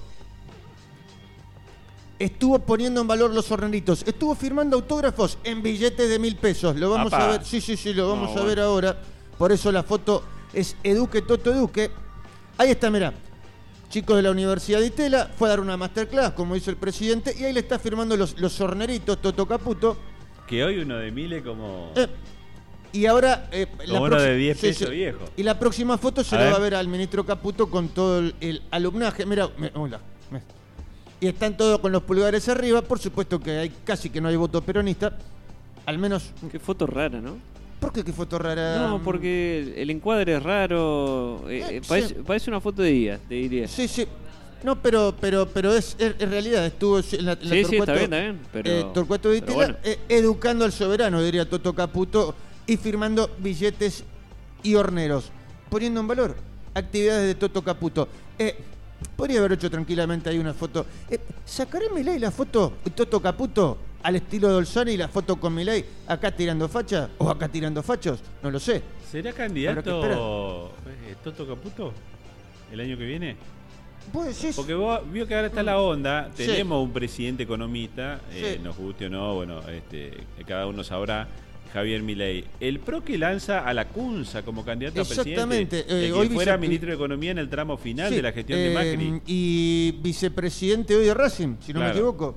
S4: estuvo poniendo en valor los sorneritos, estuvo firmando autógrafos en billetes de 1.000 pesos. Lo vamos a ver, sí, lo vamos a ver ahora. Por eso la foto es Eduque, Toto Eduque. Ahí está, mirá. Chicos de la Universidad de Di Tella, fue a dar una masterclass, como dice el presidente, y ahí le está firmando los sorneritos Toto Caputo.
S1: Que hoy uno de 1.000 es como...
S4: Y ahora...
S1: como uno de 10 pesos viejo.
S4: Y la próxima foto se lo va a ver al ministro Caputo con todo el alumnaje. Mirá, hola. Y están todos con los pulgares arriba. Por supuesto que casi que no hay voto peronista. Al menos...
S2: Qué foto rara, ¿no?
S4: ¿Por qué foto rara?
S2: No, porque el encuadre es raro. Parece una foto de Díaz, te diría.
S4: Sí. No, pero es realidad. Estuvo en la
S2: sí, está bien. Pero,
S4: Torcuato Di Tella, bueno. Educando al soberano, diría Toto Caputo, y firmando billetes y horneros. Poniendo en valor actividades de Toto Caputo. Podría haber hecho tranquilamente ahí una foto. ¿Sacaré Milei la foto Toto Caputo al estilo Dolzani y la foto con Milei acá tirando facha o acá tirando fachos? No lo sé.
S1: ¿Será candidato Toto Caputo el año que viene?
S4: ¿Vos decís?
S1: Porque vos vio que ahora está la onda, tenemos un presidente economista, nos guste o no, bueno, cada uno sabrá. Javier Milei, el PRO que lanza a la Cunza como candidato a presidente,
S4: hoy
S1: que fuera ministro de Economía en el tramo final de la gestión de Macri.
S4: Y vicepresidente hoy de Racing, si no me equivoco.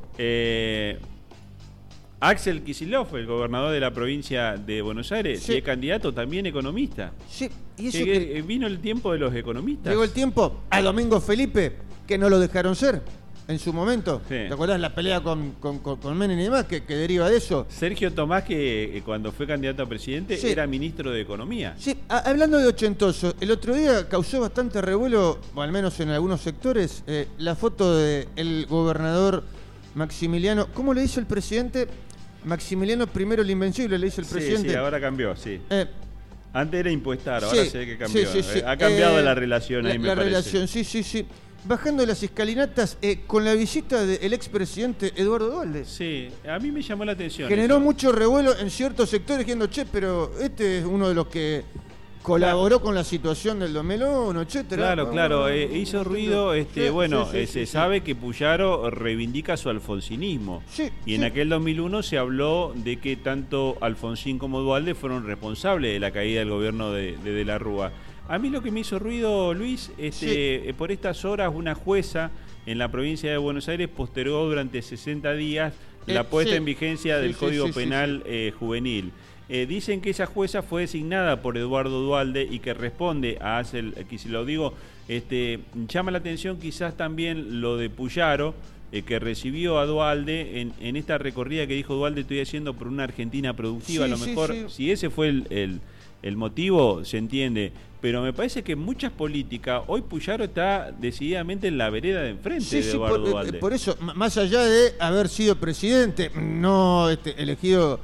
S1: Axel Kicillof, el gobernador de la provincia de Buenos Aires, y es candidato también economista.
S4: Sí, y eso que
S1: vino el tiempo de los economistas.
S4: Llegó el tiempo a Domingo Felipe, que no lo dejaron ser. En su momento, ¿te acordás la pelea con Menem y demás que deriva de eso?
S1: Sergio Tomás, que cuando fue candidato a presidente era ministro de Economía.
S4: Sí, hablando de ochentoso, el otro día causó bastante revuelo, o al menos en algunos sectores, la foto del gobernador Maximiliano. ¿Cómo le hizo el presidente? Maximiliano I el Invencible, le hizo el presidente.
S1: Sí, ahora cambió, sí. Antes era impuestar, ahora sé que cambió. Ha cambiado la relación ahí, me parece. La relación,
S4: sí. Bajando las escalinatas con la visita del expresidente Eduardo Duhalde.
S1: Sí, a mí me llamó la atención.
S4: Generó mucho revuelo en ciertos sectores diciendo, pero este es uno de los que colaboró con la situación del Domelón, etcétera.
S1: Claro, hizo ruido, se sabe que Puyaro reivindica su alfonsinismo. Y en aquel 2001 se habló de que tanto Alfonsín como Duhalde fueron responsables de la caída del gobierno de la Rúa. A mí lo que me hizo ruido, Luis, por estas horas una jueza en la provincia de Buenos Aires postergó durante 60 días la puesta en vigencia del Código Penal juvenil. Dicen que esa jueza fue designada por Eduardo Duhalde y que responde a Axel Kicillof. Llama la atención quizás también lo de Puyaro, que recibió a Duhalde en esta recorrida que dijo Duhalde, estoy haciendo por una Argentina productiva. A lo mejor, si ese fue el motivo, se entiende. Pero me parece que en muchas políticas, hoy Puyaro está decididamente en la vereda de enfrente de Eduardo Duhalde.
S4: Por eso, más allá de haber sido presidente, no elegido,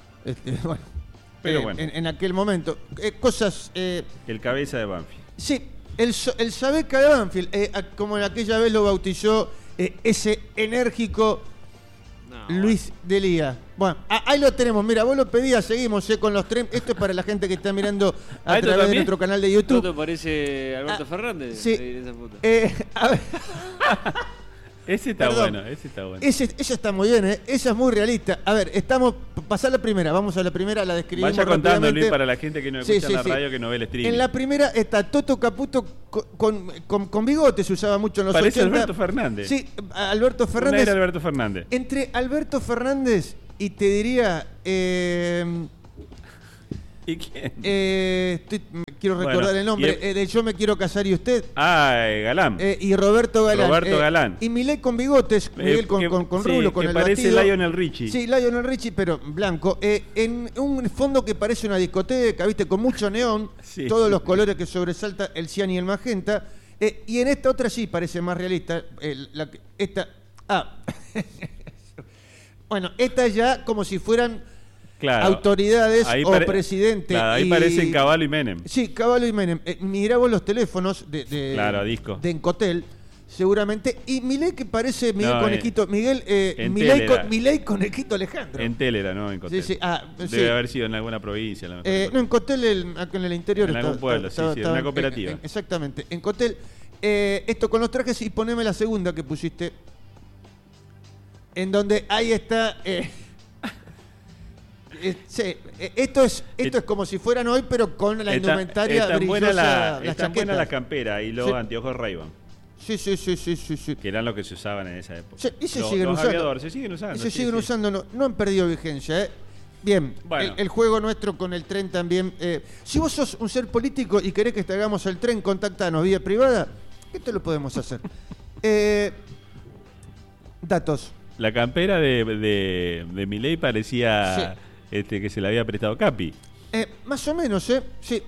S4: en aquel momento, cosas...
S1: el cabeza de Banfield.
S4: Sí, el Sabeca de Banfield, como en aquella vez lo bautizó ese enérgico Luis Delía. Bueno, ahí lo tenemos. Mira, vos lo pedías, seguimos con los tres. Esto es para la gente que está mirando a través de nuestro canal de YouTube.
S2: ¿No te parece Alberto Fernández?
S4: Sí.
S2: Esa foto.
S4: A ver.
S1: Ese está
S4: Perdón.
S1: bueno, ese está bueno.
S4: Esa está muy bien, ¿eh? Esa es muy realista. A ver, pasar la primera, vamos a la primera, la describimos
S1: Vaya contando,
S4: rápidamente.
S1: Luis, para la gente que no escucha la radio, que no ve el streaming.
S4: En la primera está Toto Caputo con bigote, se usaba mucho en los
S1: Parece
S4: 80.
S1: Alberto Fernández.
S4: Sí, Alberto
S1: Una
S4: Fernández.
S1: era Alberto Fernández.
S4: Entre Alberto Fernández y te diría...
S1: ¿Y quién?
S4: quiero recordar
S1: Bueno,
S4: el nombre, de Yo me quiero casar y usted.
S1: Galán.
S4: Y Roberto Galán.
S1: Roberto Galán.
S4: Y Milei con bigotes, Miguel con
S1: sí,
S4: rulo, con
S1: que
S4: el
S1: parece
S4: batido.
S1: Lionel Richie.
S4: Sí, Lionel Richie, pero blanco. En un fondo que parece una discoteca, ¿viste? Con mucho neón,
S1: Sí.
S4: todos los colores que sobresalta el cian y el magenta. Y en esta otra sí parece más realista. Bueno, esta ya como si fueran...
S1: Claro.
S4: autoridades o presidente.
S1: Claro, ahí parecen Caballo y Menem.
S4: Sí, Caballo y Menem. Mirá vos los teléfonos
S1: Claro, disco.
S4: de Encotel, seguramente. Y Milei que parece Miguel
S1: No,
S4: Conejito. Milei Conejito Alejandro.
S1: Entel era, ¿no? En Cotel.
S4: Sí, sí.
S1: Debe haber sido en alguna provincia.
S4: No, en Cotel, acá en el interior.
S1: En algún pueblo, sí, en una cooperativa.
S4: Exactamente. En Cotel. Esto con los trajes y poneme la segunda que pusiste. En donde ahí está... esto es como si fueran hoy, pero con la indumentaria brillosa,
S1: Están buenas las camperas y los anteojos Ray-Ban.
S4: Sí.
S1: Que eran los que se usaban en esa época.
S4: Y se siguen usando.
S1: Aviadores se siguen usando.
S4: Se siguen usando, no han perdido vigencia. Bien,
S1: bueno.
S4: el juego nuestro con el tren también. Si vos sos un ser político y querés que te hagamos el tren, contactanos vía privada. Esto lo podemos hacer. Datos.
S1: La campera de Milei parecía que se la había prestado Capi.
S4: Más o menos, sí.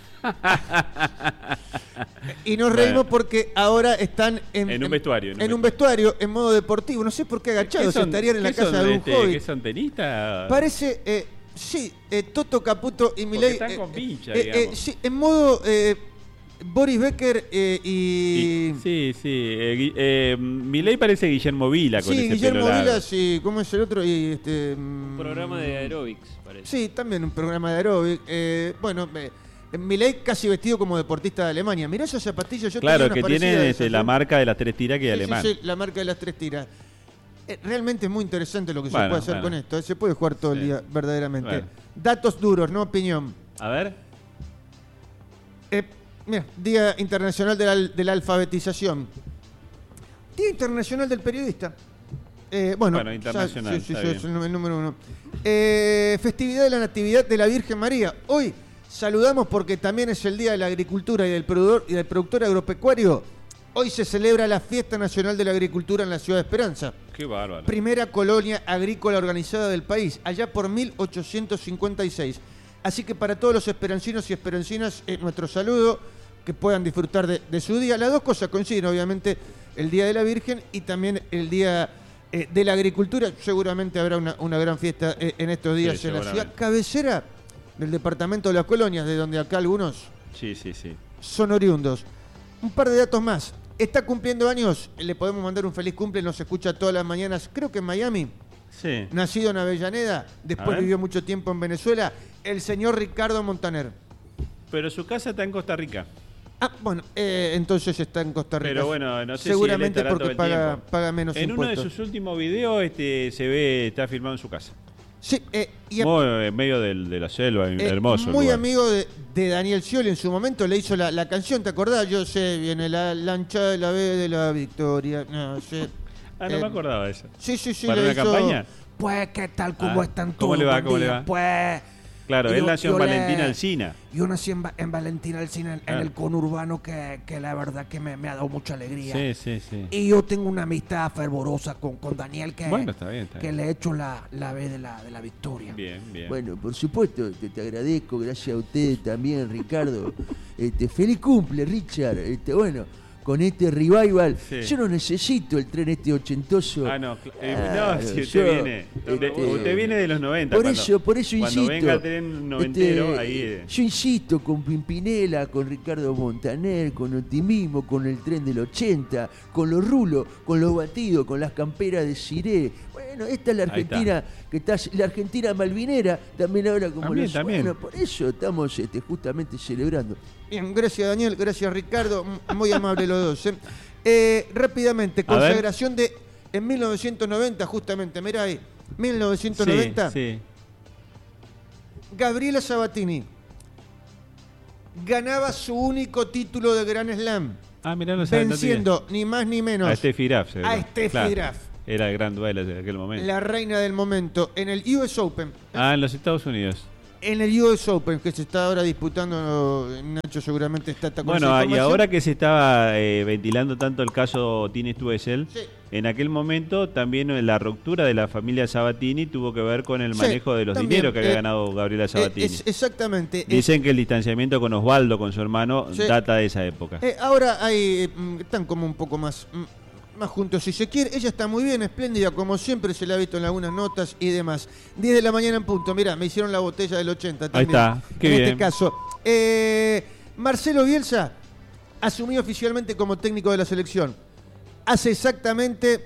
S4: Y nos reímos porque ahora están en un vestuario. En un vestuario, en modo deportivo. No sé por qué agachados, estarían en la casa de algún hobby.
S1: ¿Qué son tenistas?
S4: Parece, Toto Caputo y Milei.
S1: Están con pincha, digamos.
S4: Sí, en modo Boris Becker y...
S1: Sí. Milei parece Guillermo Vila con ese
S4: Guillermo
S1: pelo largo.
S4: Vila, sí. ¿Cómo es el otro?
S2: Un programa de aeróbics, parece.
S4: Sí, también un programa de aeróbics. Milei casi vestido como deportista de Alemania. Mirá esas zapatillas.
S1: Claro, que tiene la marca de las 3 tiras que es alemán.
S4: Sí, la marca de las 3 tiras. Realmente es muy interesante lo que se puede hacer con esto. Se puede jugar todo el día, verdaderamente.
S1: Bueno.
S4: Datos duros, no opinión.
S1: A ver.
S4: Mira, Día Internacional de la Alfabetización. Día Internacional del Periodista.
S1: Bueno, internacional.
S4: Sí, es el número 1. Festividad de la Natividad de la Virgen María. Hoy saludamos porque también es el Día de la Agricultura y del productor agropecuario. Hoy se celebra la Fiesta Nacional de la Agricultura en la Ciudad de Esperanza.
S1: Qué bárbaro.
S4: Primera colonia agrícola organizada del país, allá por 1856. Así que para todos los esperancinos y esperancinas, nuestro saludo, que puedan disfrutar de su día. Las dos cosas coinciden, obviamente, el Día de la Virgen y también el Día de la Agricultura. Seguramente habrá una gran fiesta en estos días en la ciudad cabecera del departamento de las Colonias, de donde acá algunos son oriundos. Un par de datos más. Está cumpliendo años, le podemos mandar un feliz cumple, nos escucha todas las mañanas, creo que en Miami.
S1: Sí.
S4: Nacido en Avellaneda, después vivió mucho tiempo en Venezuela, el señor Ricardo Montaner.
S1: Pero su casa está en Costa Rica.
S4: Bueno, entonces está en Costa Rica.
S1: Pero bueno, no sé
S4: seguramente
S1: si él
S4: porque paga menos
S1: en
S4: impuestos.
S1: uno de sus últimos videos se ve, está filmado en su casa.
S4: Sí,
S1: en medio de la selva, hermoso.
S4: Muy amigo de Daniel Scioli en su momento, le hizo la canción, ¿te acordás? Yo sé, viene la lancha de la B de la Victoria. No sé.
S1: No me acordaba de eso.
S4: Sí.
S1: ¿Para una campaña?
S4: Pues, ¿qué tal? ¿Cómo están todos?
S1: ¿Cómo le va?
S4: Pues...
S1: Claro, él nació en Valentina Alsina.
S4: Yo nací en Valentina Alsina, en el conurbano que la verdad que me ha dado mucha alegría.
S1: Sí.
S4: Y yo tengo una amistad fervorosa con Daniel que,
S1: está bien.
S4: que le he hecho la B de la Victoria.
S1: Bien.
S5: Bueno, por supuesto, te agradezco, gracias a ustedes también, Ricardo. Feliz cumple, Richard. Con este revival, yo no necesito el tren ochentoso.
S1: Usted viene de los 90.
S5: Por eso insisto.
S1: Cuando venga el tren noventero, ahí...
S5: Yo insisto con Pimpinela, con Ricardo Montaner, con Optimismo, con el tren del 80, con los rulos, con los batidos, con las camperas de Ciré. Bueno, esta es la Argentina, la Argentina malvinera, también ahora como los... Bueno, por eso estamos justamente celebrando.
S4: Bien, gracias Daniel, gracias Ricardo, muy amable los dos. Rápidamente, consagración en 1990, justamente, mirá ahí, 1990.
S1: Sí.
S4: Gabriela Sabatini ganaba su único título de Grand Slam.
S1: Mirá, no sabía,
S4: venciendo ni más ni menos
S1: a Steffi Graf.
S4: Graf.
S1: Era el gran duelo de aquel momento.
S4: La reina del momento en el US Open.
S1: En los Estados Unidos.
S4: En el US Open, que se está ahora disputando, Nacho seguramente está con esa
S1: y
S4: información.
S1: ahora que se estaba ventilando tanto el caso Tini Stuessel, en aquel momento también la ruptura de la familia Sabatini tuvo que ver con el manejo de los dineros que había ganado Gabriela Sabatini.
S4: Exactamente.
S1: Dicen que el distanciamiento con Osvaldo, con su hermano, data de esa época.
S4: Ahora están como un poco más juntos, si se quiere. Ella está muy bien, espléndida, como siempre se la ha visto en algunas notas y demás. 10 de la mañana en punto. Mirá, me hicieron la botella del 80 también.
S1: Ahí está, qué bien.
S4: En este caso. Marcelo Bielsa asumió oficialmente como técnico de la selección. Hace exactamente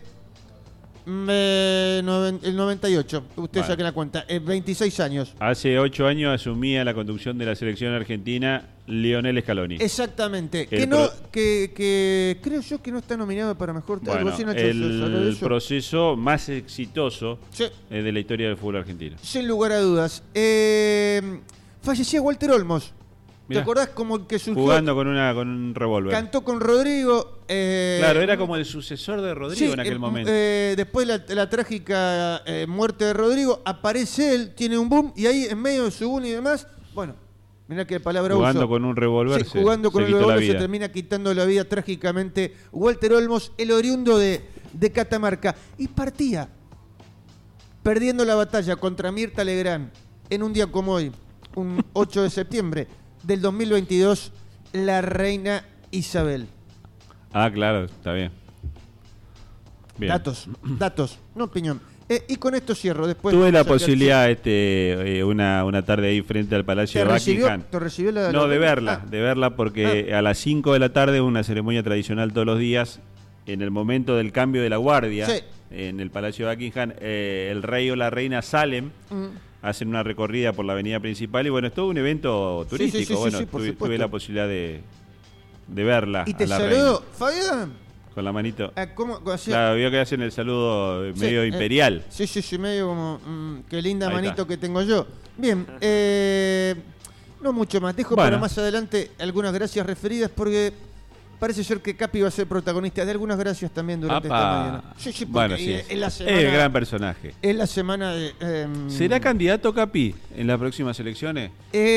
S4: el 98. Ustedes saquen la cuenta. 26 años.
S1: Hace 8 años asumía la conducción de la selección argentina Lionel Scaloni.
S4: Exactamente. Que creo yo que no está nominado para mejor.
S1: El proceso más exitoso de la historia del fútbol argentino.
S4: Sin lugar a dudas. Fallecía Walter Olmos. Mirá, ¿te acordás como que surgió?
S1: Jugando con un revólver.
S4: Cantó con Rodrigo.
S1: Claro, era como el sucesor de Rodrigo en aquel momento.
S4: Después de la trágica muerte de Rodrigo, aparece él, tiene un boom, y ahí en medio de su boom y demás, bueno, mirá qué palabra
S1: jugando
S4: uso.
S1: Con un revólver.
S4: Jugando con el revólver se termina quitando la vida trágicamente Walter Olmos, el oriundo de Catamarca. Y partía perdiendo la batalla contra Mirta Legrand en un día como hoy, un 8 de septiembre del 2022, la reina Isabel.
S1: Claro, está bien.
S4: Datos, no opinión. Y con esto cierro. Después
S1: tuve la posibilidad una tarde ahí frente al Palacio de Buckingham.
S4: ¿Te recibió la
S1: de verla porque a las 5 de la tarde una ceremonia tradicional todos los días. En el momento del cambio de la guardia en el Palacio de Buckingham, el rey o la reina salen, hacen una recorrida por la avenida principal y bueno, es todo un evento turístico. Tuve la posibilidad de verla.
S4: Y te saludó, Fabián.
S1: Con la manito.
S4: ¿Cómo?
S1: Claro, vio que hacen el saludo medio imperial.
S4: Sí, medio como, qué linda manito que tengo yo. Bien, no mucho más. Dejo para más adelante algunas gracias referidas porque parece ser que Capi va a ser protagonista de algunas gracias también durante esta mañana. Porque es la semana,
S1: es el gran personaje.
S4: Es la semana de...
S1: ¿Será candidato Capi en las próximas elecciones?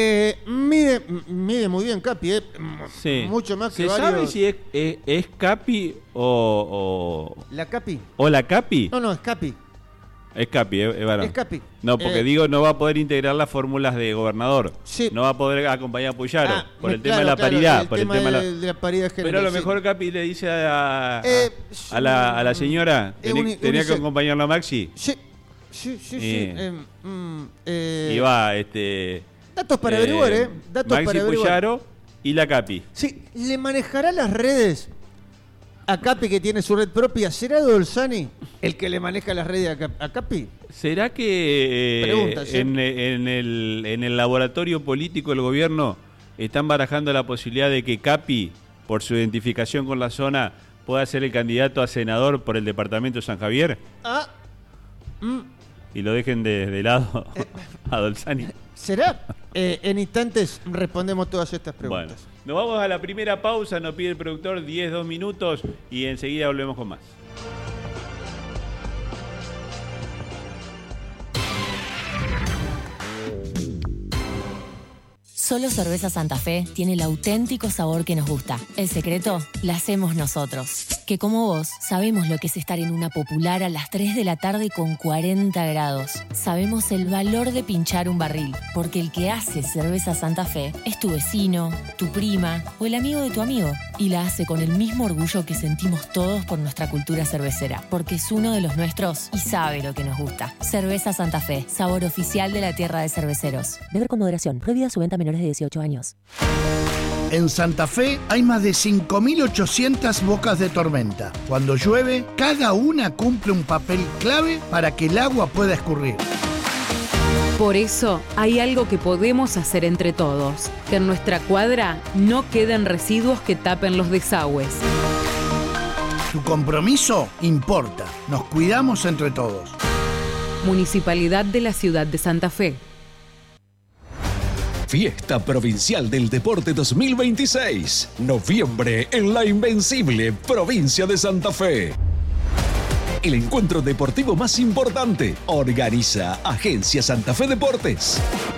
S4: Mide muy bien Capi, mucho más que varios.
S1: ¿Se sabe si es Capi o...
S4: ¿La Capi?
S1: ¿O la Capi?
S4: No, es Capi.
S1: Es Capi, es varón.
S4: Es Capi.
S1: No, porque no va a poder integrar las fórmulas de gobernador. Sí. No va a poder acompañar a Puyaro por el tema de la paridad.
S4: Por el tema de la paridad general.
S1: Pero a lo mejor Capi le dice a la señora, tenía que acompañarlo a Maxi.
S4: Sí.
S1: Y va,
S4: datos para averiguar, datos
S1: Maxi,
S4: para averiguar.
S1: Puyaro y la Capi.
S4: Sí, ¿le manejará las redes a Capi, que tiene su red propia? ¿Será Dolzani el que le maneja las redes a Capi?
S1: ¿Será que en el laboratorio político del gobierno están barajando la posibilidad de que Capi, por su identificación con la zona, pueda ser el candidato a senador por el departamento de San Javier? Y lo dejen de lado a Dolzani.
S4: ¿Será? En instantes respondemos todas estas preguntas.
S1: Bueno, nos vamos a la primera pausa, nos pide el productor 2 minutos y enseguida volvemos con más.
S6: Solo Cerveza Santa Fe tiene el auténtico sabor que nos gusta. El secreto la hacemos nosotros. Que como vos, sabemos lo que es estar en una popular a las 3 de la tarde con 40 grados. Sabemos el valor de pinchar un barril, porque el que hace Cerveza Santa Fe es tu vecino, tu prima o el amigo de tu amigo. Y la hace con el mismo orgullo que sentimos todos por nuestra cultura cervecera, porque es uno de los nuestros y sabe lo que nos gusta. Cerveza Santa Fe, sabor oficial de la tierra de cerveceros. Beber con moderación. Prohibida su venta a menores de 18 años.
S7: En Santa Fe hay más de 5.800 bocas de tormenta. Cuando llueve, cada una cumple un papel clave para que el agua pueda escurrir.
S8: Por eso hay algo que podemos hacer entre todos, que en nuestra cuadra no queden residuos que tapen los desagües.
S7: Tu compromiso importa. Nos cuidamos entre todos.
S8: Municipalidad de la Ciudad de Santa Fe.
S9: Fiesta Provincial del Deporte 2026. Noviembre en la invencible provincia de Santa Fe. El encuentro deportivo más importante. Organiza Agencia Santa Fe Deportes.